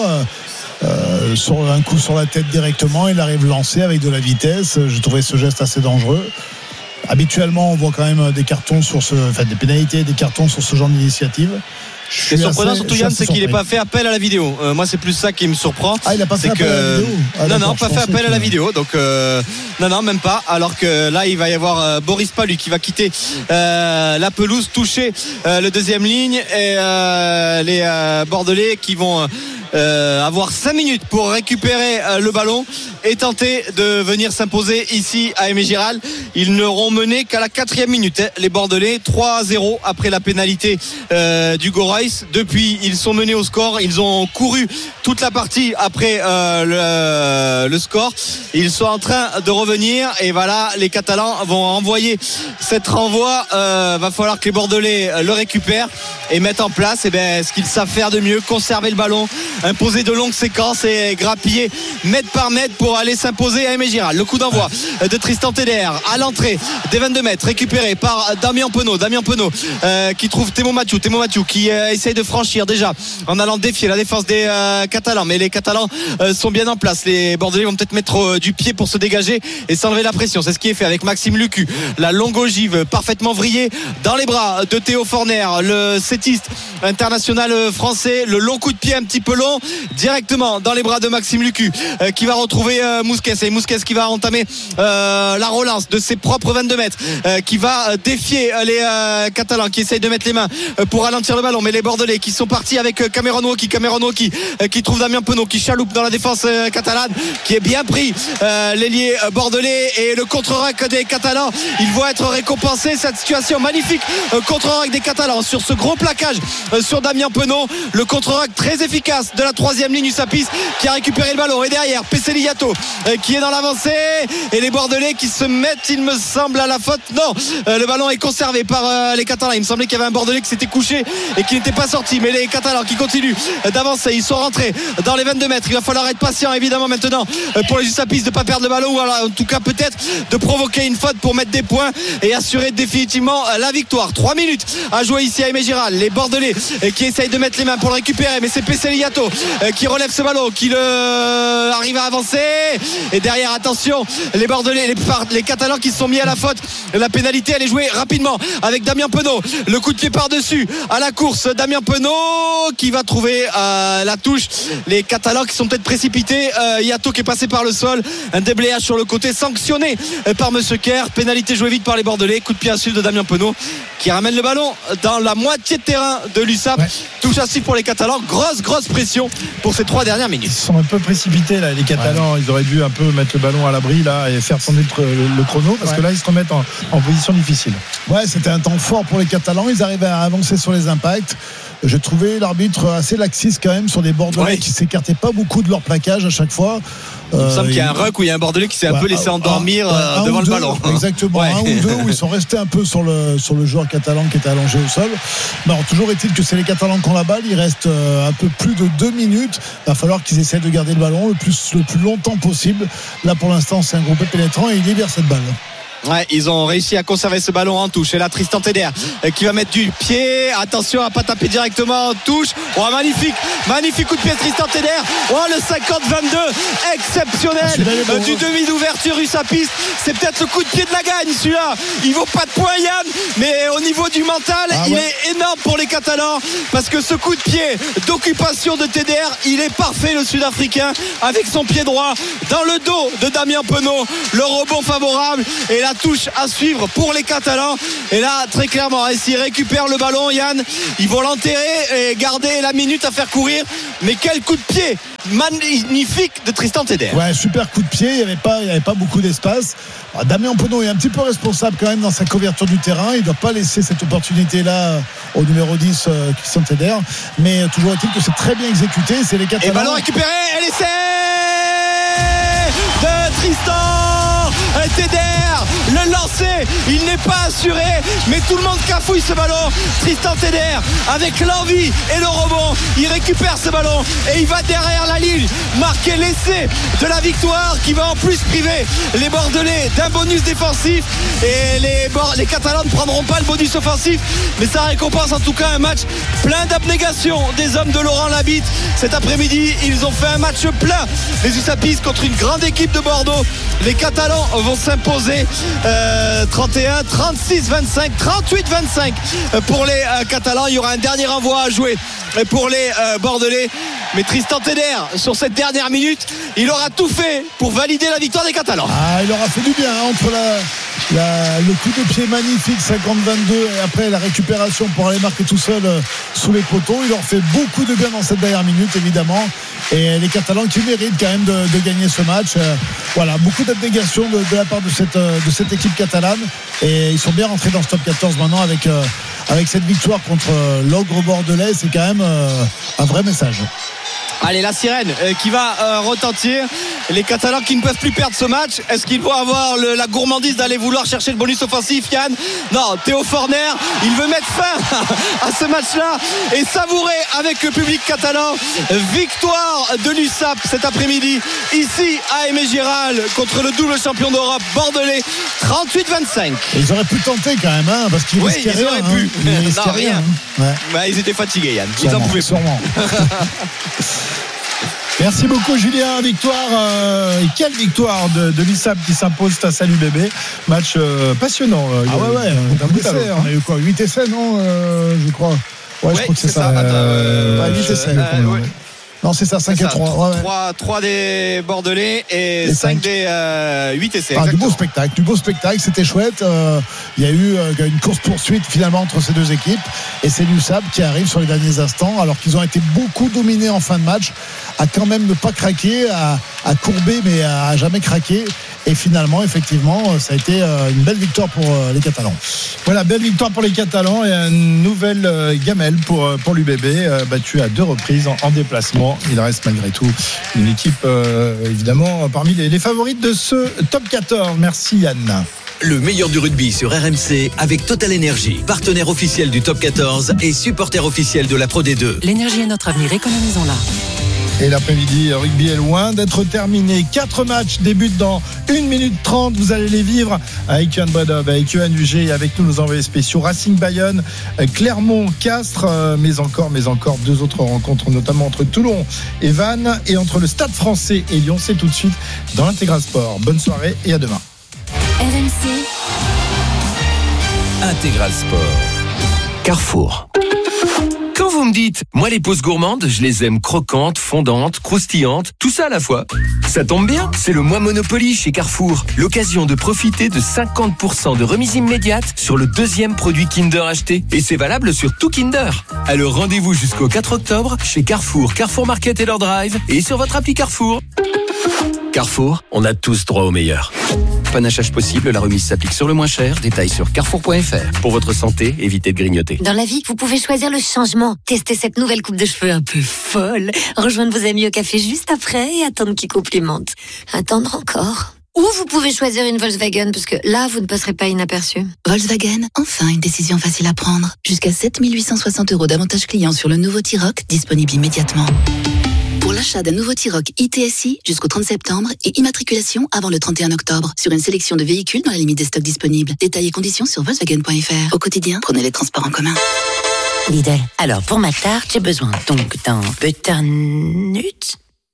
Sur un coup sur la tête directement, il arrive lancé avec de la vitesse. Je trouvais ce geste assez dangereux. Habituellement, on voit quand même des cartons des pénalités, des cartons sur ce genre d'initiative. Ce qui est surprenant surtout, Yann, c'est qu'il n'ait pas fait appel à la vidéo. Moi, c'est plus ça qui me surprend. Ah, il n'a pas fait appel à la vidéo. Non, pas fait appel à la vidéo. Donc non, même pas. Alors que là, il va y avoir Boris Palu qui va quitter la pelouse, toucher le deuxième ligne, et les Bordelais qui vont avoir 5 minutes pour récupérer le ballon et tenter de venir s'imposer ici à Aimé Giral. Ils n'auront mené qu'à la 4e minute, les Bordelais, 3-0 après la pénalité d'Hugo Reus. Depuis, ils sont menés au score. Ils ont couru toute la partie après le score. Ils sont en train de revenir, et voilà, les Catalans vont envoyer cette renvoi. Va falloir que les Bordelais le récupèrent et mettent en place ce qu'ils savent faire de mieux, conserver le ballon, imposer de longues séquences et grappiller mètre par mètre pour aller s'imposer à Aimé Giral. Le coup d'envoi de Tristan Teder à l'entrée des 22 mètres, récupéré par Damien Penaud qui trouve Thémo Mathieu qui essaye de franchir déjà en allant défier la défense des Catalans, mais les Catalans sont bien en place. Les Bordelais vont peut-être mettre du pied pour se dégager et s'enlever la pression. C'est ce qui est fait avec Maxime Lucu, la longue ogive parfaitement vrillée dans les bras de Théo Forner, le sétiste international français. Le long coup de pied un petit peu long directement dans les bras de Maxime Lucu, qui va retrouver Mousquet, et Mousquet qui va entamer la relance de ses propres 22 mètres, qui va défier les Catalans qui essayent de mettre les mains pour ralentir le ballon, mais les Bordelais qui sont partis avec Cameron Woki qui trouve Damien Penaud, qui chaloupe dans la défense catalane, qui est bien pris, l'ailier bordelais, et le contre-rack des Catalans. Ils vont être récompensés. Cette situation magnifique, contre-rack des Catalans sur ce gros plaquage sur Damien Penaud, le contre-rack très efficace de la 3e ligne, Usapis qui a récupéré le ballon, et derrière Peseliato qui est dans l'avancée, et les Bordelais qui se mettent, il me semble, à la faute. Non, le ballon est conservé par les Catalans. Il me semblait qu'il y avait un Bordelais qui s'était couché et qui n'était pas sorti, mais les Catalans qui continuent d'avancer, ils sont rentrés dans les 22 mètres. Il va falloir être patient évidemment maintenant pour les Usapis de ne pas perdre le ballon, ou alors en tout cas peut-être de provoquer une faute pour mettre des points et assurer définitivement la victoire. 3 minutes à jouer ici à Aimé Giral. Les Bordelais qui essayent de mettre les mains pour le récupérer, mais c'est Peseliato qui relève ce ballon, qui arrive à avancer, et derrière, attention, les Bordelais, les Catalans qui se sont mis à la faute. La pénalité, elle est jouée rapidement avec Damien Penaud, le coup de pied par-dessus à la course. Damien Penaud qui va trouver la touche. Les Catalans qui sont peut-être précipités. Yato qui est passé par le sol, un déblayage sur le côté sanctionné par Monsieur Kerr. Pénalité jouée vite par les Bordelais. Coup de pied à suivre de Damien Penaud qui ramène le ballon dans la moitié de terrain de l'USAP. Touche à suivre pour les Catalans. Grosse pression pour ces 3 dernières minutes. Ils sont un peu précipités là, les Catalans. Ils auraient dû un peu mettre le ballon à l'abri là et faire tourner le chrono, parce que là ils se remettent en position difficile. Ouais, c'était un temps fort pour les Catalans. Ils arrivaient à avancer sur les impacts. Je trouvais l'arbitre assez laxiste quand même sur des Bordelais qui s'écartaient pas beaucoup de leur plaquage à chaque fois. Il me semble qu'il y a un ruck où il y a un Bordelais qui s'est un peu laissé endormir devant le ballon. Exactement, un ou deux où ils sont restés un peu sur le joueur catalan qui était allongé au sol. Mais alors, toujours est-il que c'est les Catalans qui ont la balle. Il reste un peu plus de 2 minutes. Il va falloir qu'ils essaient de garder le ballon le plus longtemps possible. Là pour l'instant c'est un groupe pénétrant et ils libèrent cette balle. Ouais, ils ont réussi à conserver ce ballon en touche. Et là, Tristan Teder qui va mettre du pied. Attention à pas taper directement en touche. Oh, magnifique coup de pied, Tristan Teder. Oh, le 50-22 exceptionnel du demi d'ouverture Usapis. C'est peut-être le coup de pied de la gagne, celui-là. Il vaut pas de points, Yann, mais au niveau du mental, il est énorme pour les Catalans, parce que ce coup de pied d'occupation de Teder, il est parfait, le Sud-Africain, avec son pied droit dans le dos de Damien Penaud. Le rebond favorable et la touche à suivre pour les Catalans. Et là, très clairement, s'ils récupèrent le ballon, Yann, ils vont l'enterrer et garder la minute à faire courir. Mais quel coup de pied magnifique de Tristan Teder. Ouais, super coup de pied. Il n'y avait pas beaucoup d'espace. Alors, Damien Penaud est un petit peu responsable quand même dans sa couverture du terrain. Il ne doit pas laisser cette opportunité-là au numéro 10, Tristan Teder. Mais toujours est-il que c'est très bien exécuté. C'est les Catalans. Et ballon récupéré. Et l'essai de Tristan Teder. Le lancer, il n'est pas assuré, mais tout le monde cafouille ce ballon. Tristan Teder, avec l'envie et le rebond, il récupère ce ballon et il va derrière la ligne marquer l'essai de la victoire, qui va en plus priver les Bordelais d'un bonus défensif. Et les Catalans ne prendront pas le bonus offensif, mais ça récompense en tout cas un match plein d'abnégation des hommes de Laurent Labitte. Cet après-midi, ils ont fait un match plein, les Usapis, contre une grande équipe de Bordeaux. Les Catalans vont s'imposer 31, 36, 25, 38, 25 pour les Catalans. Il y aura un dernier renvoi à jouer pour les Bordelais, mais Tristan Teder, sur cette dernière minute, il aura tout fait pour valider la victoire des Catalans. Il aura fait du bien entre le coup de pied magnifique 50-22 et après la récupération pour aller marquer tout seul sous les poteaux. Il leur fait beaucoup de bien dans cette dernière minute, évidemment, et les Catalans qui méritent quand même de gagner ce match. Voilà, beaucoup d'abnégation de la part de cette équipe catalane, et ils sont bien rentrés dans ce top 14 maintenant avec cette victoire contre l'ogre bordelais. C'est quand même un vrai message. Allez, la sirène qui va retentir. Les Catalans qui ne peuvent plus perdre ce match. Est-ce qu'ils vont avoir la gourmandise d'aller vouloir chercher le bonus offensif, Yann? Non, Théo Forner, il veut mettre fin à ce match-là et savourer avec le public catalan. Victoire de l'USAP cet après-midi ici à Aimé Giral contre le double champion d'Europe bordelais, 38-25. Ils auraient pu tenter quand même, parce qu'ils risquaient rien. Auraient pu. Ils rien. Ils étaient fatigués, Yann. Ils en pouvaient sûrement. Merci beaucoup, Julien. Victoire, et quelle victoire de l'USAP qui s'impose face à l'UBB. Match passionnant. On a eu quoi, 8 essais, non, je crois. Ouais, je crois que c'est ça. 8 essais. Non, c'est ça, 5 et 3. 3 des Bordelais et 5 des 8 essais. Du beau spectacle, c'était chouette. Il y a eu une course-poursuite finalement entre ces deux équipes, et c'est l'USAP qui arrive sur les derniers instants, alors qu'ils ont été beaucoup dominés en fin de match, à quand même ne pas craquer, à courber mais à jamais craquer. Et finalement, effectivement, ça a été une belle victoire pour les Catalans. Voilà, belle victoire pour les Catalans et une nouvelle gamelle pour l'UBB, battu à 2 reprises en déplacement. Il reste malgré tout une équipe, évidemment, parmi les favorites de ce top 14. Merci Yann. Le meilleur du rugby sur RMC avec Total Energy, partenaire officiel du top 14 et supporter officiel de la Pro D2. L'énergie est notre avenir, économisons-la. Et l'après-midi, rugby est loin d'être terminé. 4 matchs débutent dans 1 minute 30. Vous allez les vivre avec Johan Bredov, avec Johan Huget et avec nous nos envoyés spéciaux. Racing Bayonne, Clermont, Castres, mais encore 2 autres rencontres, notamment entre Toulon et Vannes et entre le Stade Français et Lyon. C'est tout de suite dans l'Intégral Sport. Bonne soirée et à demain. RMC Intégral Sport. Carrefour. Quand vous me dites, moi les pauses gourmandes, je les aime croquantes, fondantes, croustillantes, tout ça à la fois. Ça tombe bien, c'est le mois Monopoly chez Carrefour. L'occasion de profiter de 50% de remise immédiate sur le 2e produit Kinder acheté. Et c'est valable sur tout Kinder. Alors rendez-vous jusqu'au 4 octobre chez Carrefour, Carrefour Market et leur drive et sur votre appli Carrefour. Carrefour, on a tous droit au meilleur. Panachage possible, la remise s'applique sur le moins cher. Détails sur carrefour.fr. Pour votre santé, évitez de grignoter. Dans la vie, vous pouvez choisir le changement. Testez cette nouvelle coupe de cheveux un peu folle. Rejoindre vos amis au café juste après et attendre qu'ils complimentent. Attendre encore. Ou vous pouvez choisir une Volkswagen, parce que là, vous ne passerez pas inaperçu. Volkswagen, enfin une décision facile à prendre. Jusqu'à 7 860 € d'avantages clients sur le nouveau T-Roc, disponible immédiatement. Pour l'achat d'un nouveau T-Roc ITSI jusqu'au 30 septembre et immatriculation avant le 31 octobre sur une sélection de véhicules dans la limite des stocks disponibles. Détails et conditions sur Volkswagen.fr. Au quotidien, prenez les transports en commun. Lidl. Alors, pour ma tarte, j'ai besoin donc d'un butternut,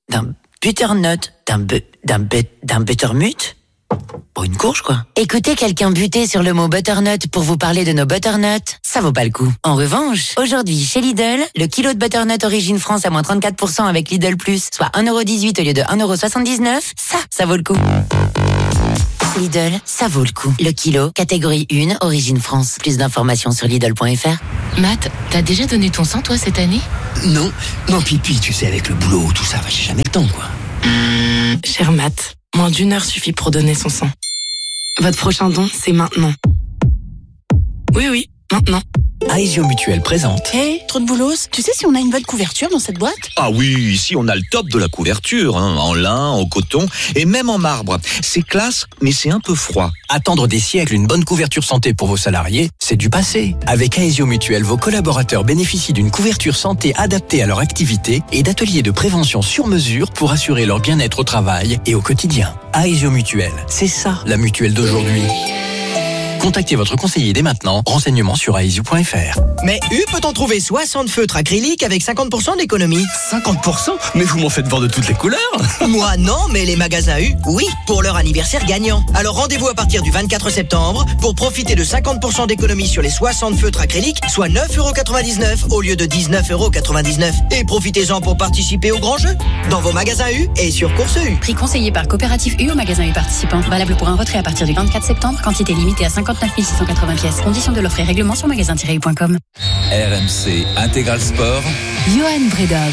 d'un buttermut. Bon, une courge, quoi. Écoutez quelqu'un buter sur le mot butternut pour vous parler de nos butternuts, ça vaut pas le coup. En revanche, aujourd'hui, chez Lidl, le kilo de butternut Origine France à moins 34% avec Lidl Plus, soit 1,18€ au lieu de 1,79€, ça vaut le coup. Lidl, ça vaut le coup. Le kilo, catégorie 1, Origine France. Plus d'informations sur Lidl.fr. Matt, t'as déjà donné ton sang, toi, cette année ? Non, Pipi, tu sais, avec le boulot, tout ça, j'ai jamais le temps, quoi. Cher Matt, moins d'1 heure suffit pour donner son sang. Votre prochain don, c'est maintenant. Oui, maintenant. Aesio Mutuel présente. Hey, trop de boulos. Tu sais si on a une bonne couverture dans cette boîte ? Ah oui, ici on a le top de la couverture, en lin, en coton et même en marbre. C'est classe, mais c'est un peu froid. Attendre des siècles une bonne couverture santé pour vos salariés, c'est du passé. Avec Aesio Mutuel, vos collaborateurs bénéficient d'une couverture santé adaptée à leur activité et d'ateliers de prévention sur mesure pour assurer leur bien-être au travail et au quotidien. Aesio Mutuel, c'est ça la mutuelle d'aujourd'hui. Contactez votre conseiller dès maintenant. Renseignements sur aesio.fr. Mais U peut en trouver 60 feutres acryliques avec 50% d'économie. 50%? Mais vous m'en faites voir de toutes les couleurs. Moi non, mais les magasins U, oui, pour leur anniversaire gagnant. Alors rendez-vous à partir du 24 septembre pour profiter de 50% d'économie sur les 60 feutres acryliques, soit 9,99€ au lieu de 19,99€. Et profitez-en pour participer au grand jeu dans vos magasins U et sur Course U. Prix conseillé par Coopérative U au magasin U participant. Valable pour un retrait à partir du 24 septembre. Quantité limitée à 59 680 pièces. Conditions de l'offre et règlement sur magasin-u.com. RMC Intégral Sport. Johan Bredov.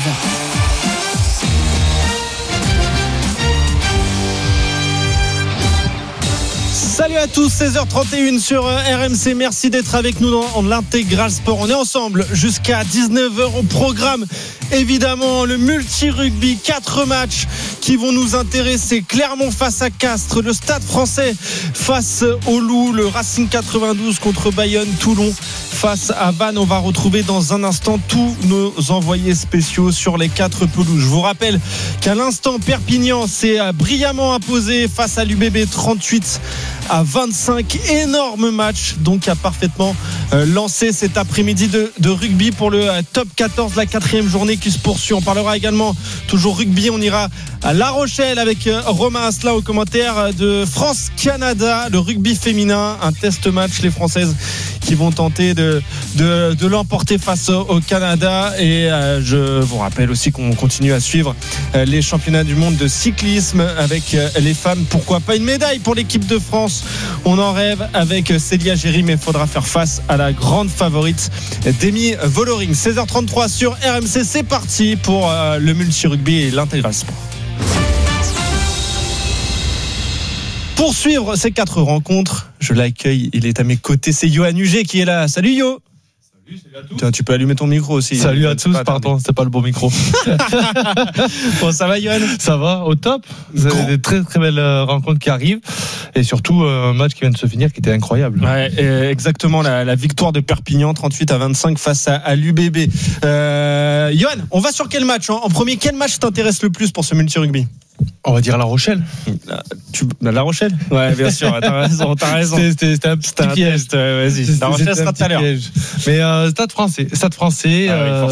Salut à tous, 16h31 sur RMC. Merci d'être avec nous dans l'Intégral Sport. On est ensemble jusqu'à 19h au programme. Évidemment, le multi-rugby, 4 matchs qui vont nous intéresser. Clermont face à Castres, le Stade Français face au Loup, le Racing 92 contre Bayonne, Toulon face à Vannes. On va retrouver dans un instant tous nos envoyés spéciaux sur les 4 pelouses. Je vous rappelle qu'à l'instant, Perpignan s'est brillamment imposé face à l'UBB 38-25. Énorme match donc a parfaitement lancé cet après-midi de rugby pour le top 14, la 4e journée qui se poursuit. On parlera également toujours rugby. On ira à La Rochelle avec Romain Asselin au commentaire de France-Canada, le rugby féminin, un test match, les Françaises qui qui vont tenter de l'emporter face au Canada. Et je vous rappelle aussi qu'on continue à suivre les championnats du monde de cyclisme avec les femmes. Pourquoi pas une médaille pour l'équipe de France? On en rêve avec Célia Géry, mais il faudra faire face à la grande favorite Demi Vollering. 16h33 sur RMC, c'est parti pour le multi-rugby et l'intégral sport. Pour suivre ces 4 rencontres, je l'accueille, il est à mes côtés, c'est Yoann Huget qui est là. Salut Yo. Salut à tous. Tiens, tu peux allumer ton micro aussi. Salut à tous, pardon, c'est pas le bon micro. Bon, ça va Yoann? Ça va, au top. Vous avez des très très belles rencontres qui arrivent et surtout un match qui vient de se finir qui était incroyable. Ouais, exactement, la victoire de Perpignan 38-25 face à l'UBB. Yoann, on va sur quel match en premier? Quel match t'intéresse le plus pour ce multi-rugby? On va dire La Rochelle. La Rochelle? Ouais, bien sûr, t'as raison. C'était un petit piège. Vas-y, La Rochelle sera tout à l'heure. Mais Stade français. Oui,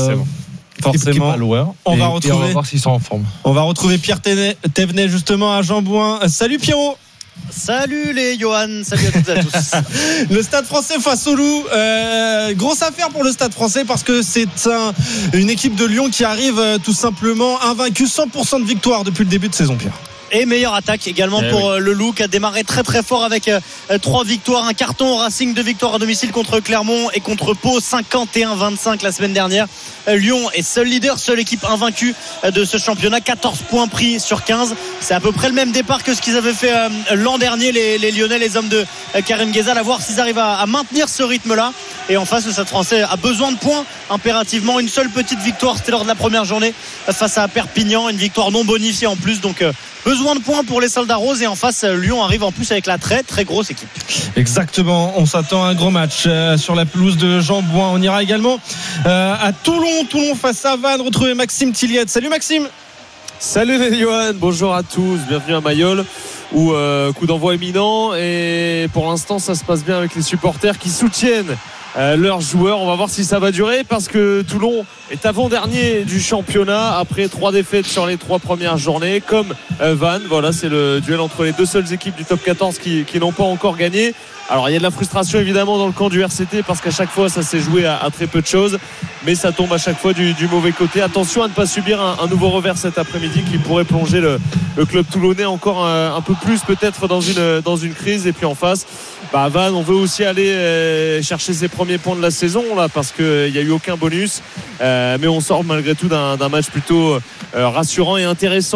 forcément. On va voir s'ils sont en forme. On va retrouver Pierre Thévenet justement à Jean-Bouin. Salut Pierrot. Salut les Johan, salut à toutes et à tous. Le Stade français face au Loup, grosse affaire pour le Stade français parce que c'est une équipe de Lyon qui arrive tout simplement invaincue, 100% de victoire depuis le début de saison, Pierre. Et meilleure attaque également pour le Loup qui a démarré très très fort avec 3 victoires, un carton au Racing, 2 victoires à domicile contre Clermont et contre Pau, 51-25 la semaine dernière. Lyon est seul leader, seule équipe invaincue de ce championnat, 14 points pris sur 15. C'est à peu près le même départ que ce qu'ils avaient fait l'an dernier, les Lyonnais, les hommes de Karim Ghezal, à voir s'ils arrivent à maintenir ce rythme-là. Et en face, le Stade français a besoin de points impérativement. Une seule petite victoire, c'était lors de la première journée face à Perpignan, une victoire non bonifiée en plus, donc besoin de points pour les Soldats Roses. Et en face, Lyon arrive en plus avec la très très grosse équipe. Exactement, on s'attend à un gros match sur la pelouse de Jean-Bouin. On ira également à Toulon face à Vannes, retrouver Maxime Tilliette. Salut Maxime. Salut les Johan, bonjour à tous, bienvenue à Mayol où coup d'envoi imminent et pour l'instant ça se passe bien avec les supporters qui soutiennent leurs joueurs. On va voir si ça va durer parce que Toulon est avant-dernier du championnat après 3 défaites sur les 3 premières journées comme Vannes. Voilà, c'est le duel entre les 2 seules équipes du top 14 qui n'ont pas encore gagné. Alors il y a de la frustration évidemment dans le camp du RCT parce qu'à chaque fois ça s'est joué à très peu de choses, mais ça tombe à chaque fois du mauvais côté. Attention à ne pas subir un nouveau revers cet après-midi qui pourrait plonger le club toulonnais encore un peu plus peut-être dans une crise. Et puis en face, Vannes, on veut aussi aller chercher ses premiers points de la saison là parce qu'il n'y a eu aucun bonus, mais on sort malgré tout d'un match plutôt rassurant et intéressant.